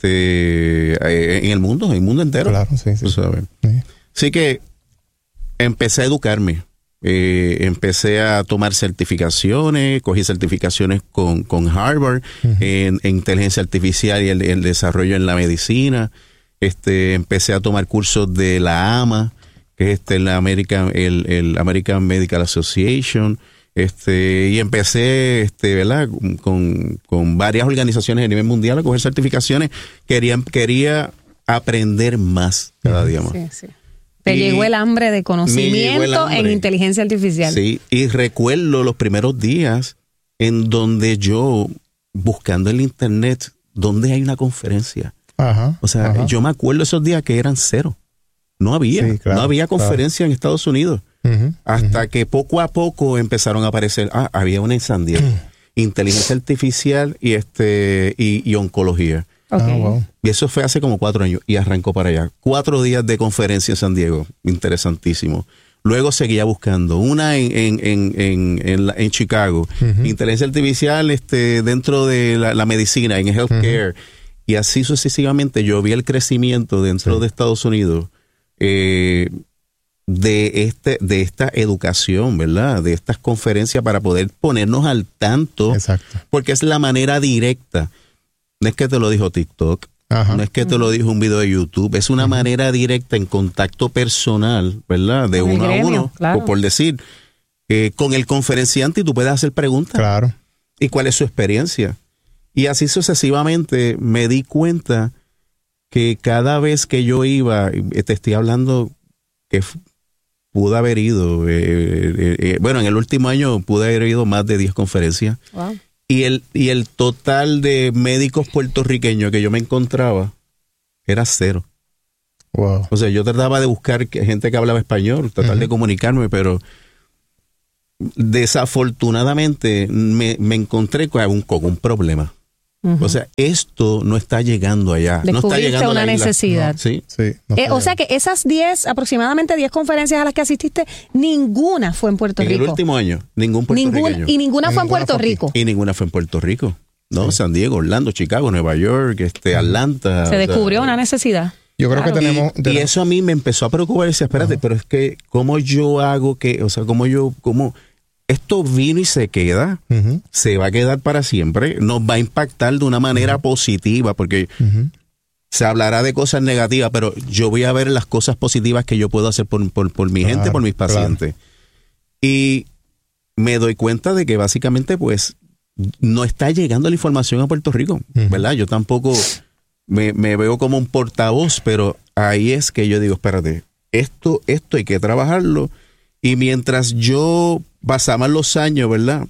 Speaker 19: el mundo entero.
Speaker 17: Claro, sí.
Speaker 19: Así que empecé a educarme. Empecé a tomar certificaciones, cogí certificaciones con Harvard en inteligencia artificial y el desarrollo en la medicina. Empecé a tomar cursos de la AMA, que es el American Medical Association, y empecé, ¿verdad? Con varias organizaciones a nivel mundial a coger certificaciones. Quería aprender más cada día más.
Speaker 18: Sí. Te llegó el hambre de conocimiento en inteligencia artificial.
Speaker 19: Sí, y recuerdo los primeros días en donde yo, buscando en el internet, ¿dónde hay una conferencia? O sea, yo me acuerdo esos días que eran cero. No había conferencia en Estados Unidos. Hasta que poco a poco empezaron a aparecer, había una en San Diego, inteligencia artificial y oncología.
Speaker 17: Wow.
Speaker 19: Y eso fue hace como 4 años y arrancó para allá. 4 días de conferencia en San Diego, interesantísimo. Luego seguía buscando una en Chicago, inteligencia artificial dentro de la medicina, en healthcare, y así sucesivamente. Yo vi el crecimiento dentro de Estados Unidos de esta educación, ¿verdad? De estas conferencias para poder ponernos al tanto.
Speaker 17: Exacto.
Speaker 19: Porque es la manera directa. No es que te lo dijo TikTok, no es que te lo dijo un video de YouTube, es una manera directa en contacto personal, ¿verdad? De uno a uno, o por decir, con el conferenciante, y tú puedes hacer preguntas.
Speaker 17: Claro.
Speaker 19: ¿Y cuál es su experiencia? Y así sucesivamente me di cuenta que cada vez que yo iba, te estoy hablando que pude haber ido, bueno, en el último año pude haber ido más de 10 conferencias.
Speaker 18: Wow.
Speaker 19: Y el total de médicos puertorriqueños que yo me encontraba era 0.
Speaker 17: Wow.
Speaker 19: O sea, yo trataba de buscar gente que hablaba español, tratar de comunicarme, pero desafortunadamente me encontré con un problema. O sea, esto no está llegando allá. No está llegando
Speaker 18: una
Speaker 19: a la isla.
Speaker 18: necesidad.
Speaker 19: No, sí.
Speaker 18: O sea que esas aproximadamente 10 conferencias a las que asististe, ninguna fue en Puerto Rico.
Speaker 19: En el último año, ningún puertorriqueño.
Speaker 18: Y ninguna fue en Puerto Rico.
Speaker 19: Y ninguna fue en Puerto Rico. No, San Diego, Orlando, Chicago, Nueva York, Atlanta.
Speaker 18: Se descubrió una necesidad.
Speaker 17: Yo creo que tenemos...
Speaker 19: Y eso a mí me empezó a preocupar y decía, espérate, pero es que ¿cómo yo hago que, o sea, cómo esto vino y se queda, se va a quedar para siempre, nos va a impactar de una manera positiva, porque se hablará de cosas negativas, pero yo voy a ver las cosas positivas que yo puedo hacer por mi gente, por mis pacientes. Y me doy cuenta de que básicamente, pues, no está llegando la información a Puerto Rico, ¿verdad? Yo tampoco me veo como un portavoz, pero ahí es que yo digo, espérate, esto hay que trabajarlo. Y mientras yo pasaba los años, ¿verdad?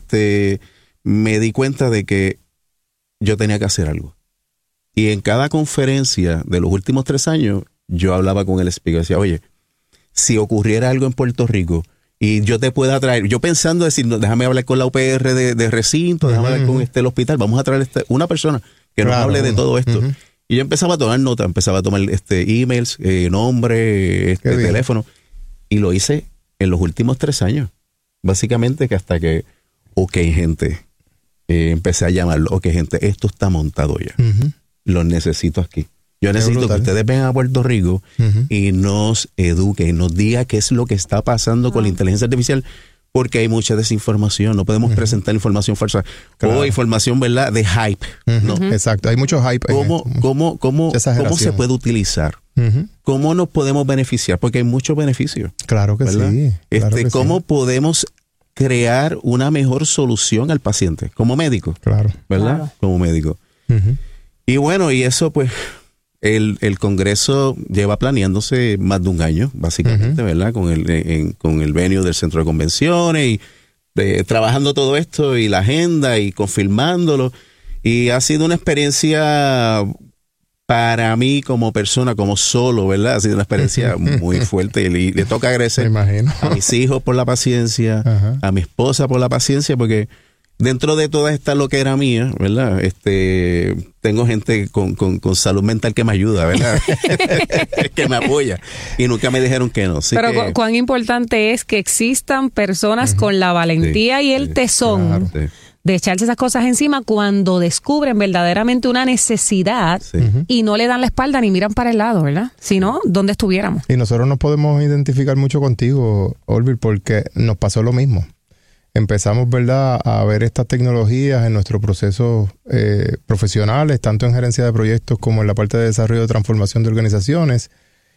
Speaker 19: Me di cuenta de que yo tenía que hacer algo. Y en cada conferencia de los últimos 3 años, yo hablaba con el speaker y decía, oye, si ocurriera algo en Puerto Rico y yo te pueda traer, yo pensando decir, no, déjame hablar con la UPR de recinto, déjame hablar con el hospital, vamos a traer una persona que nos hable de todo esto. Y yo empezaba a tomar nota, empezaba a tomar emails, nombre, teléfono, y lo hice en los últimos 3 años. Básicamente que hasta que, gente, empecé a llamarlo, gente, esto está montado ya. Lo necesito aquí. Yo necesito que ustedes vengan a Puerto Rico y nos eduquen, nos digan qué es lo que está pasando con la inteligencia artificial, porque hay mucha desinformación. No podemos presentar información falsa o información, ¿verdad?, de hype. ¿No?
Speaker 17: Exacto, hay mucho hype.
Speaker 19: ¿Cómo se puede utilizar? ¿Cómo nos podemos beneficiar? Porque hay muchos beneficios.
Speaker 17: Claro que
Speaker 19: ¿verdad?
Speaker 17: sí. Claro que
Speaker 19: ¿Cómo podemos crear una mejor solución al paciente como médico?
Speaker 17: Claro.
Speaker 19: ¿Verdad?
Speaker 18: Claro.
Speaker 19: Como médico. Y bueno, y eso pues el Congreso lleva planeándose más de un año, básicamente, ¿verdad? Con el venue del Centro de Convenciones y trabajando todo esto y la agenda y confirmándolo. Y ha sido una experiencia para mí como persona, como solo, ¿verdad? Ha sido una experiencia muy fuerte y le toca agradecer a mis hijos por la paciencia, a mi esposa por la paciencia, porque dentro de toda esta loquera mía, ¿verdad? Tengo gente con salud mental que me ayuda, ¿verdad? Que me apoya. Y nunca me dijeron que no. Así
Speaker 18: pero
Speaker 19: que,
Speaker 18: cuán importante es que existan personas con la valentía y el tesón de echarse esas cosas encima cuando descubren verdaderamente una necesidad y no le dan la espalda ni miran para el lado, ¿verdad? Si no, ¿dónde estuviéramos?
Speaker 17: Y nosotros nos podemos identificar mucho contigo, Olvir, porque nos pasó lo mismo. Empezamos, ¿verdad?, a ver estas tecnologías en nuestros procesos profesionales, tanto en gerencia de proyectos como en la parte de desarrollo de transformación de organizaciones.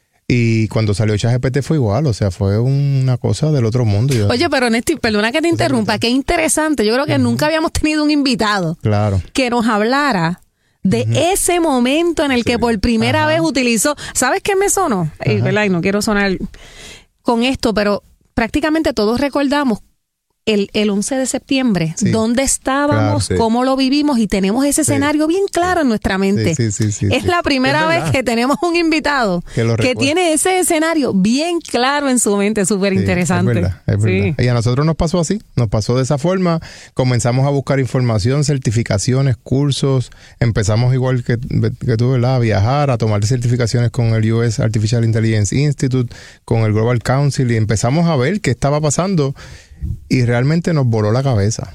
Speaker 17: Y cuando salió ChatGPT fue igual, o sea, fue una cosa del otro mundo.
Speaker 18: Oye, pero Néstor, perdona que te interrumpa, qué interesante. Yo creo que nunca habíamos tenido un invitado que nos hablara de ese momento en el que por primera vez utilizó. ¿Sabes qué me sonó? ¿Verdad? Y no quiero sonar con esto, pero prácticamente todos recordamos el 11 de septiembre, dónde estábamos, cómo lo vivimos, y tenemos ese escenario bien claro en nuestra mente. Es la primera vez que tenemos un invitado que tiene ese escenario bien claro en su mente, súper interesante.
Speaker 17: Es verdad. Y a nosotros nos pasó así, nos pasó de esa forma. Comenzamos a buscar información, certificaciones, cursos, empezamos igual que tú, ¿verdad?, a viajar, a tomar certificaciones con el US Artificial Intelligence Institute, con el Global Council, y empezamos a ver qué estaba pasando. Y realmente nos voló la cabeza.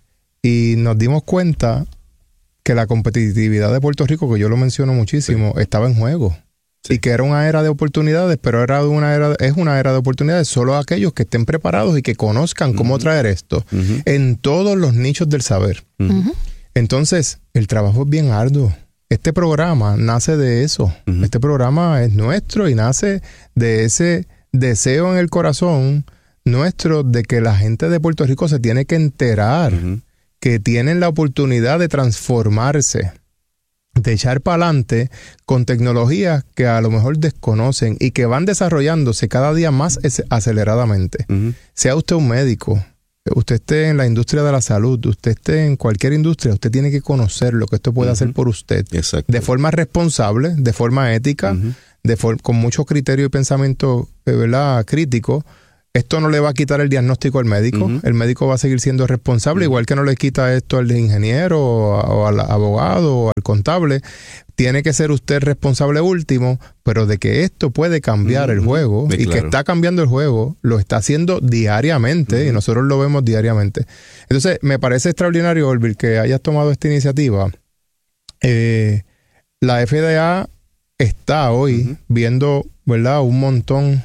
Speaker 17: Y nos dimos cuenta que la competitividad de Puerto Rico, que yo lo menciono muchísimo, estaba en juego. Y que era una era de oportunidades, pero es una era de oportunidades solo a aquellos que estén preparados y que conozcan cómo traer esto en todos los nichos del saber. Entonces, el trabajo es bien arduo. Este programa nace de eso. Este programa es nuestro y nace de ese deseo en el corazón nuestro de que la gente de Puerto Rico se tiene que enterar que tienen la oportunidad de transformarse, de echar para adelante con tecnologías que a lo mejor desconocen y que van desarrollándose cada día más aceleradamente. Sea usted un médico, usted esté en la industria de la salud, usted esté en cualquier industria, usted tiene que conocer lo que esto puede hacer por usted. De forma responsable, de forma ética, con mucho criterio y pensamiento, ¿verdad?, crítico. Esto no le va a quitar el diagnóstico al médico. El médico va a seguir siendo responsable, igual que no le quita esto al ingeniero o al abogado o al contable. Tiene que ser usted responsable último, pero de que esto puede cambiar el juego y que está cambiando el juego, lo está haciendo diariamente y nosotros lo vemos diariamente. Entonces, me parece extraordinario, Orville, que hayas tomado esta iniciativa. La FDA está hoy viendo, ¿verdad?, un montón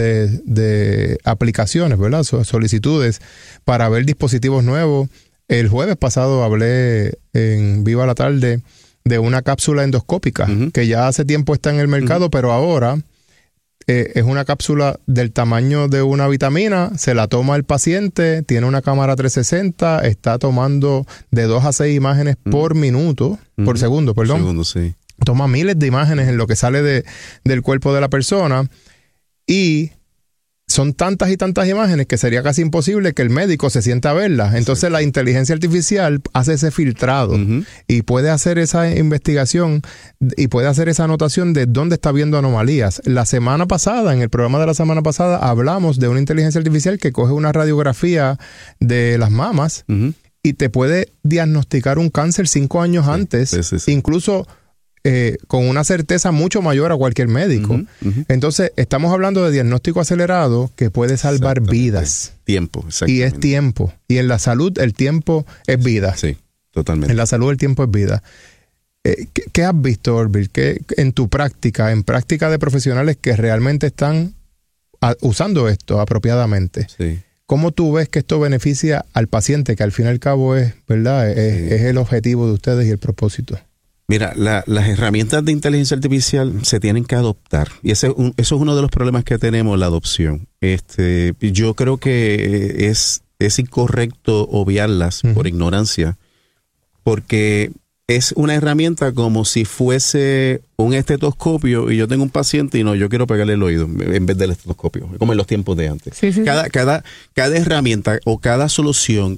Speaker 17: de aplicaciones, ¿verdad?, solicitudes para ver dispositivos nuevos. El jueves pasado hablé en Viva la Tarde de una cápsula endoscópica que ya hace tiempo está en el mercado, pero ahora es una cápsula del tamaño de una vitamina, se la toma el paciente, tiene una cámara 360, está tomando de 2 a 6 imágenes por minuto, por segundo, perdón.
Speaker 19: Segundo, sí.
Speaker 17: Toma miles de imágenes en lo que sale del cuerpo de la persona y son tantas y tantas imágenes que sería casi imposible que el médico se sienta a verlas. Entonces la inteligencia artificial hace ese filtrado y puede hacer esa investigación y puede hacer esa anotación de dónde está viendo anomalías. La semana pasada, en el programa de la semana pasada, hablamos de una inteligencia artificial que coge una radiografía de las mamas y te puede diagnosticar un cáncer 5 años antes, incluso con una certeza mucho mayor a cualquier médico. Entonces, estamos hablando de diagnóstico acelerado que puede salvar vidas.
Speaker 19: Tiempo,
Speaker 17: y es tiempo. Y en la salud, el tiempo es vida.
Speaker 19: Sí, totalmente.
Speaker 17: En la salud, el tiempo es vida. ¿Qué has visto, Orville? ¿Qué, en tu práctica, en práctica de profesionales que realmente están usando esto apropiadamente?
Speaker 19: Sí.
Speaker 17: ¿Cómo tú ves que esto beneficia al paciente, que al fin y al cabo es, ¿verdad?, es el objetivo de ustedes y el propósito?
Speaker 19: Mira, las herramientas de inteligencia artificial se tienen que adoptar y eso es uno de los problemas que tenemos, la adopción. Yo creo que es incorrecto obviarlas por ignorancia, porque es una herramienta como si fuese un estetoscopio y yo tengo un paciente y no, yo quiero pegarle el oído en vez del estetoscopio, como en los tiempos de antes. Sí. Cada herramienta o cada solución,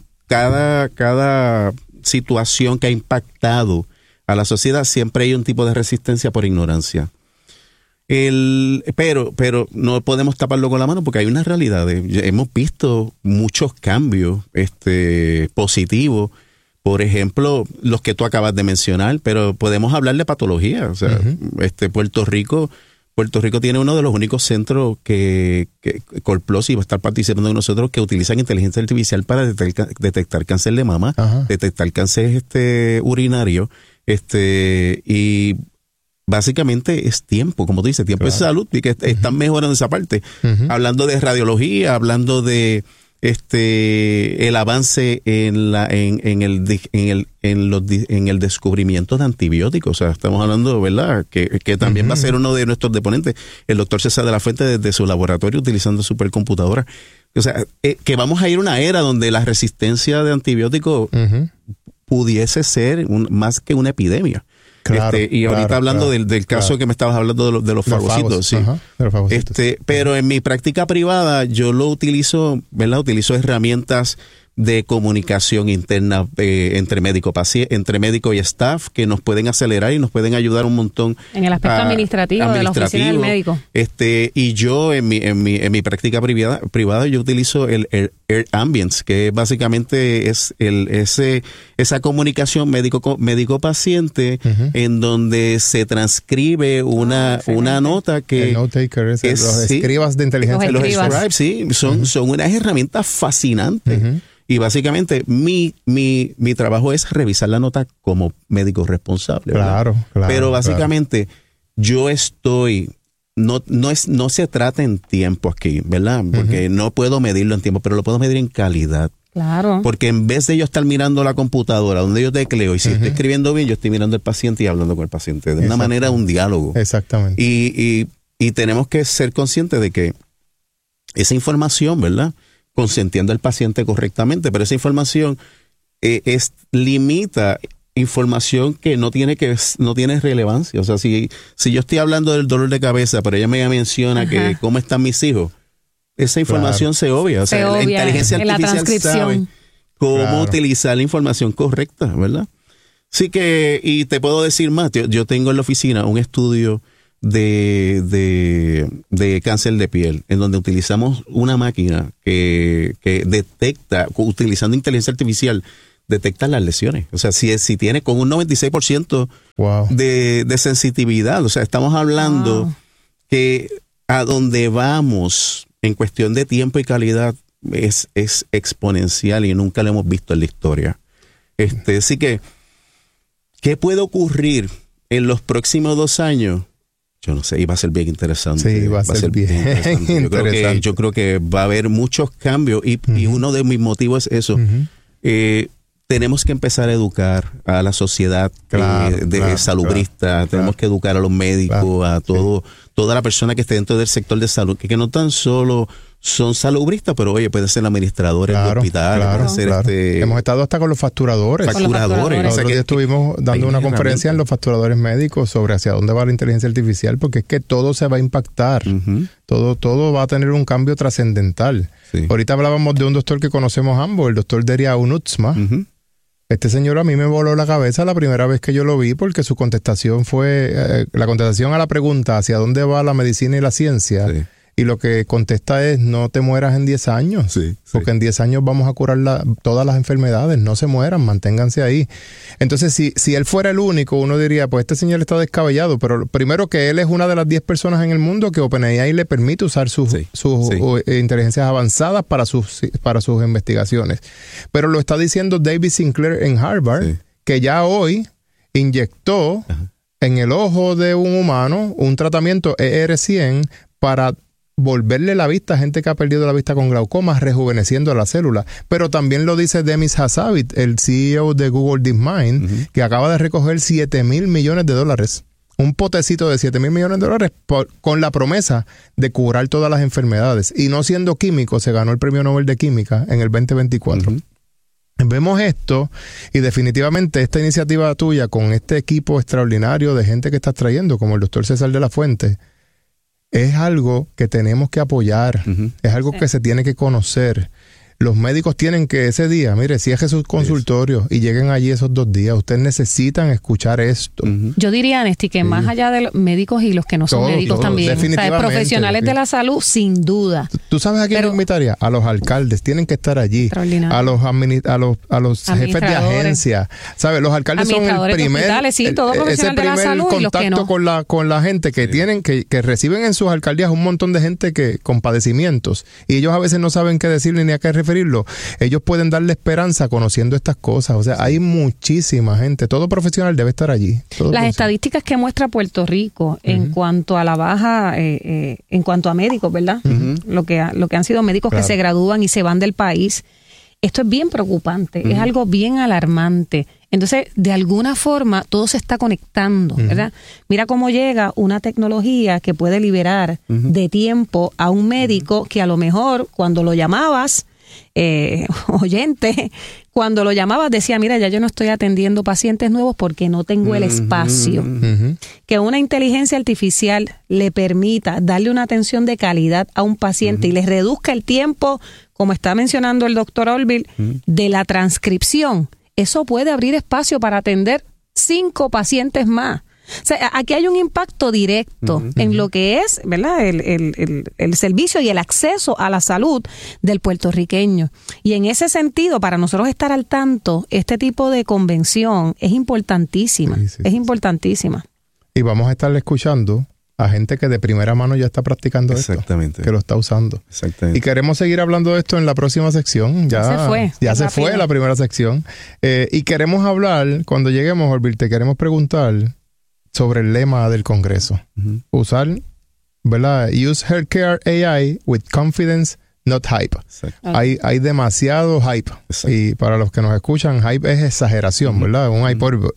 Speaker 19: cada situación que ha impactado a la sociedad, siempre hay un tipo de resistencia por ignorancia. Pero no podemos taparlo con la mano porque hay una realidad. Hemos visto muchos cambios positivos. Por ejemplo, los que tú acabas de mencionar, pero podemos hablar de patología. O sea, Puerto Rico tiene uno de los únicos centros que Colplosi va a estar participando de nosotros, que utilizan inteligencia artificial para detectar cáncer de mama, detectar cáncer urinario, y básicamente es tiempo, como tú dices, tiempo es salud, y que están mejorando esa parte. Hablando de radiología, hablando de el avance en el descubrimiento de antibióticos. O sea, estamos hablando, ¿verdad?, que también va a ser uno de nuestros deponentes, el doctor César de la Fuente, desde su laboratorio utilizando supercomputadora. O sea, que vamos a ir a una era donde la resistencia de antibióticos pudiese ser más que una epidemia.
Speaker 17: Claro,
Speaker 19: y ahorita hablando del caso que me estabas hablando de los fagocitos, sí. Pero en mi práctica privada yo lo utilizo, ¿verdad? Utilizo herramientas de comunicación interna entre médico y staff que nos pueden acelerar y nos pueden ayudar un montón
Speaker 18: en el aspecto administrativo de la oficina del médico.
Speaker 19: Y yo en mi práctica privada yo utilizo el Air Ambience, que básicamente es esa comunicación médico-paciente en donde se transcribe una nota que
Speaker 17: el note taker los escribas de inteligencia.
Speaker 19: Los scribes, sí, son unas herramientas fascinantes. Y básicamente mi trabajo es revisar la nota como médico responsable.
Speaker 17: Claro.
Speaker 19: Pero básicamente yo estoy, no se trata en tiempo aquí, ¿verdad? Porque no puedo medirlo en tiempo, pero lo puedo medir en calidad.
Speaker 18: Claro.
Speaker 19: Porque en vez de yo estar mirando la computadora donde yo tecleo y si estoy escribiendo bien, yo estoy mirando al paciente y hablando con el paciente de una manera, un diálogo.
Speaker 17: Exactamente.
Speaker 19: Y tenemos que ser conscientes de que esa información, ¿verdad?, consentiendo al paciente correctamente, pero esa información limita información que no tiene relevancia. O sea, si yo estoy hablando del dolor de cabeza, pero ella me menciona que cómo están mis hijos, esa información se obvia. O sea, la inteligencia artificial sabe cómo utilizar la información correcta, ¿verdad? Así que, y te puedo decir más, yo tengo en la oficina un estudio de cáncer de piel, en donde utilizamos una máquina que detecta, utilizando inteligencia artificial, detecta las lesiones. O sea, si tiene con un 96% de sensitividad. O sea, estamos hablando que a donde vamos en cuestión de tiempo y calidad es exponencial y nunca lo hemos visto en la historia. Así que, ¿qué puede ocurrir en los próximos 2 años? Yo no sé, y va a ser bien interesante.
Speaker 17: Sí, va a ser bien interesante.
Speaker 19: Yo creo que va a haber muchos cambios y uno de mis motivos es eso. Tenemos que empezar a educar a la sociedad salubrista, tenemos que educar a los médicos, a toda la persona que esté dentro del sector de salud, que no tan solo son salubristas, pero oye, puede ser administradores de hospitales, puede ser
Speaker 17: hemos estado hasta con los facturadores. Nosotros estuvimos dando una conferencia en los facturadores médicos sobre hacia dónde va la inteligencia artificial, porque es que todo se va a impactar. Todo va a tener un cambio trascendental. Ahorita hablábamos de un doctor que conocemos ambos, el doctor Deria Unutsma. Este señor a mí me voló la cabeza la primera vez que yo lo vi, porque su contestación fue, la contestación a la pregunta hacia dónde va la medicina y la ciencia, y lo que contesta es: no te mueras en 10 años, porque en 10 años vamos a curar todas las enfermedades, no se mueran, manténganse ahí. Entonces, si él fuera el único, uno diría, pues este señor está descabellado, pero primero que él es una de las 10 personas en el mundo que OpenAI le permite usar sus inteligencias avanzadas para sus investigaciones. Pero lo está diciendo David Sinclair en Harvard, que ya hoy inyectó en el ojo de un humano un tratamiento ER100 para volverle la vista a gente que ha perdido la vista con glaucoma, rejuveneciendo la célula. Pero también lo dice Demis Hassabis, el CEO de Google DeepMind, que acaba de recoger $7,000 millones. Un potecito de $7,000 millones con la promesa de curar todas las enfermedades. Y no siendo químico, se ganó el Premio Nobel de Química en el 2024. Vemos esto y definitivamente esta iniciativa tuya con este equipo extraordinario de gente que estás trayendo, como el doctor César de la Fuente, es algo que tenemos que apoyar, es algo que se tiene que conocer. Los médicos tienen que ese día, mire, cierre sus consultorios y lleguen allí esos 2 días. Ustedes necesitan escuchar esto.
Speaker 18: Yo diría, Néstor, que más allá de los médicos y los que no son médicos también, o sea, profesionales de la salud, sin duda.
Speaker 17: ¿Tú sabes a quién invitaría? A los alcaldes, tienen que estar allí. A los jefes de agencia. ¿Sabes? Los alcaldes son el primer, ese primer contacto con la gente que tienen, que reciben en sus alcaldías un montón de gente con padecimientos. Y ellos a veces no saben qué decirle ni a qué referirlo. Ellos pueden darle esperanza conociendo estas cosas. O sea, hay muchísima gente. Todo profesional debe estar allí.
Speaker 18: Las estadísticas que muestra Puerto Rico en cuanto a la baja, en cuanto a médicos, ¿verdad? Lo que han sido médicos que se gradúan y se van del país. Esto es bien preocupante. Es algo bien alarmante. Entonces, de alguna forma, todo se está conectando, ¿verdad? Mira cómo llega una tecnología que puede liberar de tiempo a un médico que a lo mejor cuando lo llamabas, oyente, cuando lo llamabas decía, mira, ya yo no estoy atendiendo pacientes nuevos porque no tengo el espacio. Que una inteligencia artificial le permita darle una atención de calidad a un paciente y le reduzca el tiempo, como está mencionando el doctor Orville, de la transcripción. Eso puede abrir espacio para atender 5 pacientes más. O sea, aquí hay un impacto directo en lo que es, ¿verdad?, el servicio y el acceso a la salud del puertorriqueño. Y en ese sentido, para nosotros estar al tanto, este tipo de convención es importantísima. Es importantísima.
Speaker 17: Y vamos a estar escuchando a gente que de primera mano ya está practicando esto, que lo está usando. Y queremos seguir hablando de esto en la próxima sección. Ya se fue la primera sección. Y queremos hablar, cuando lleguemos, Orville, te queremos preguntar sobre el lema del Congreso. Usar, ¿verdad? Use healthcare AI with confidence, not hype. Hay demasiado hype. Y para los que nos escuchan, hype es exageración, ¿verdad? Un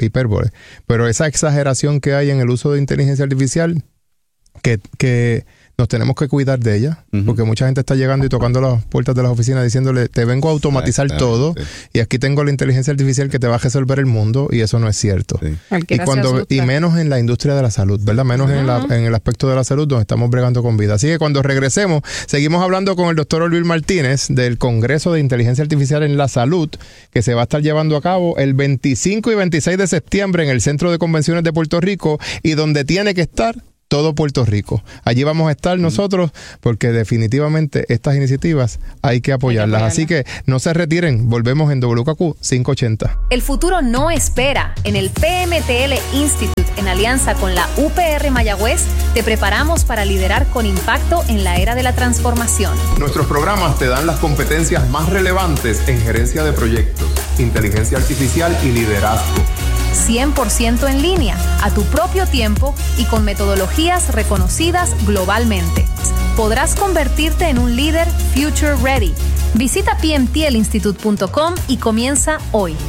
Speaker 17: hipérbole. Pero esa exageración que hay en el uso de inteligencia artificial, que nos tenemos que cuidar de ella, porque mucha gente está llegando y tocando las puertas de las oficinas diciéndole, te vengo a automatizar todo y aquí tengo la inteligencia artificial que te va a resolver el mundo, y eso no es cierto. Y menos en la industria de la salud, ¿verdad? Menos en el aspecto de la salud donde estamos bregando con vida. Así que cuando regresemos, seguimos hablando con el doctor Olvil Martínez del Congreso de Inteligencia Artificial en la Salud, que se va a estar llevando a cabo el 25 y 26 de septiembre en el Centro de Convenciones de Puerto Rico, y donde tiene que estar todo Puerto Rico. Allí vamos a estar nosotros, porque definitivamente estas iniciativas hay que apoyarlas. Así que no se retiren, volvemos en WKQ 580.
Speaker 20: El futuro no espera. En el PMTL Institute, en alianza con la UPR Mayagüez, te preparamos para liderar con impacto en la era de la transformación.
Speaker 17: Nuestros programas te dan las competencias más relevantes en gerencia de proyectos, inteligencia artificial y liderazgo.
Speaker 20: 100% en línea, a tu propio tiempo y con metodologías reconocidas globalmente. Podrás convertirte en un líder future ready. Visita pmtlinstitute.com y comienza hoy.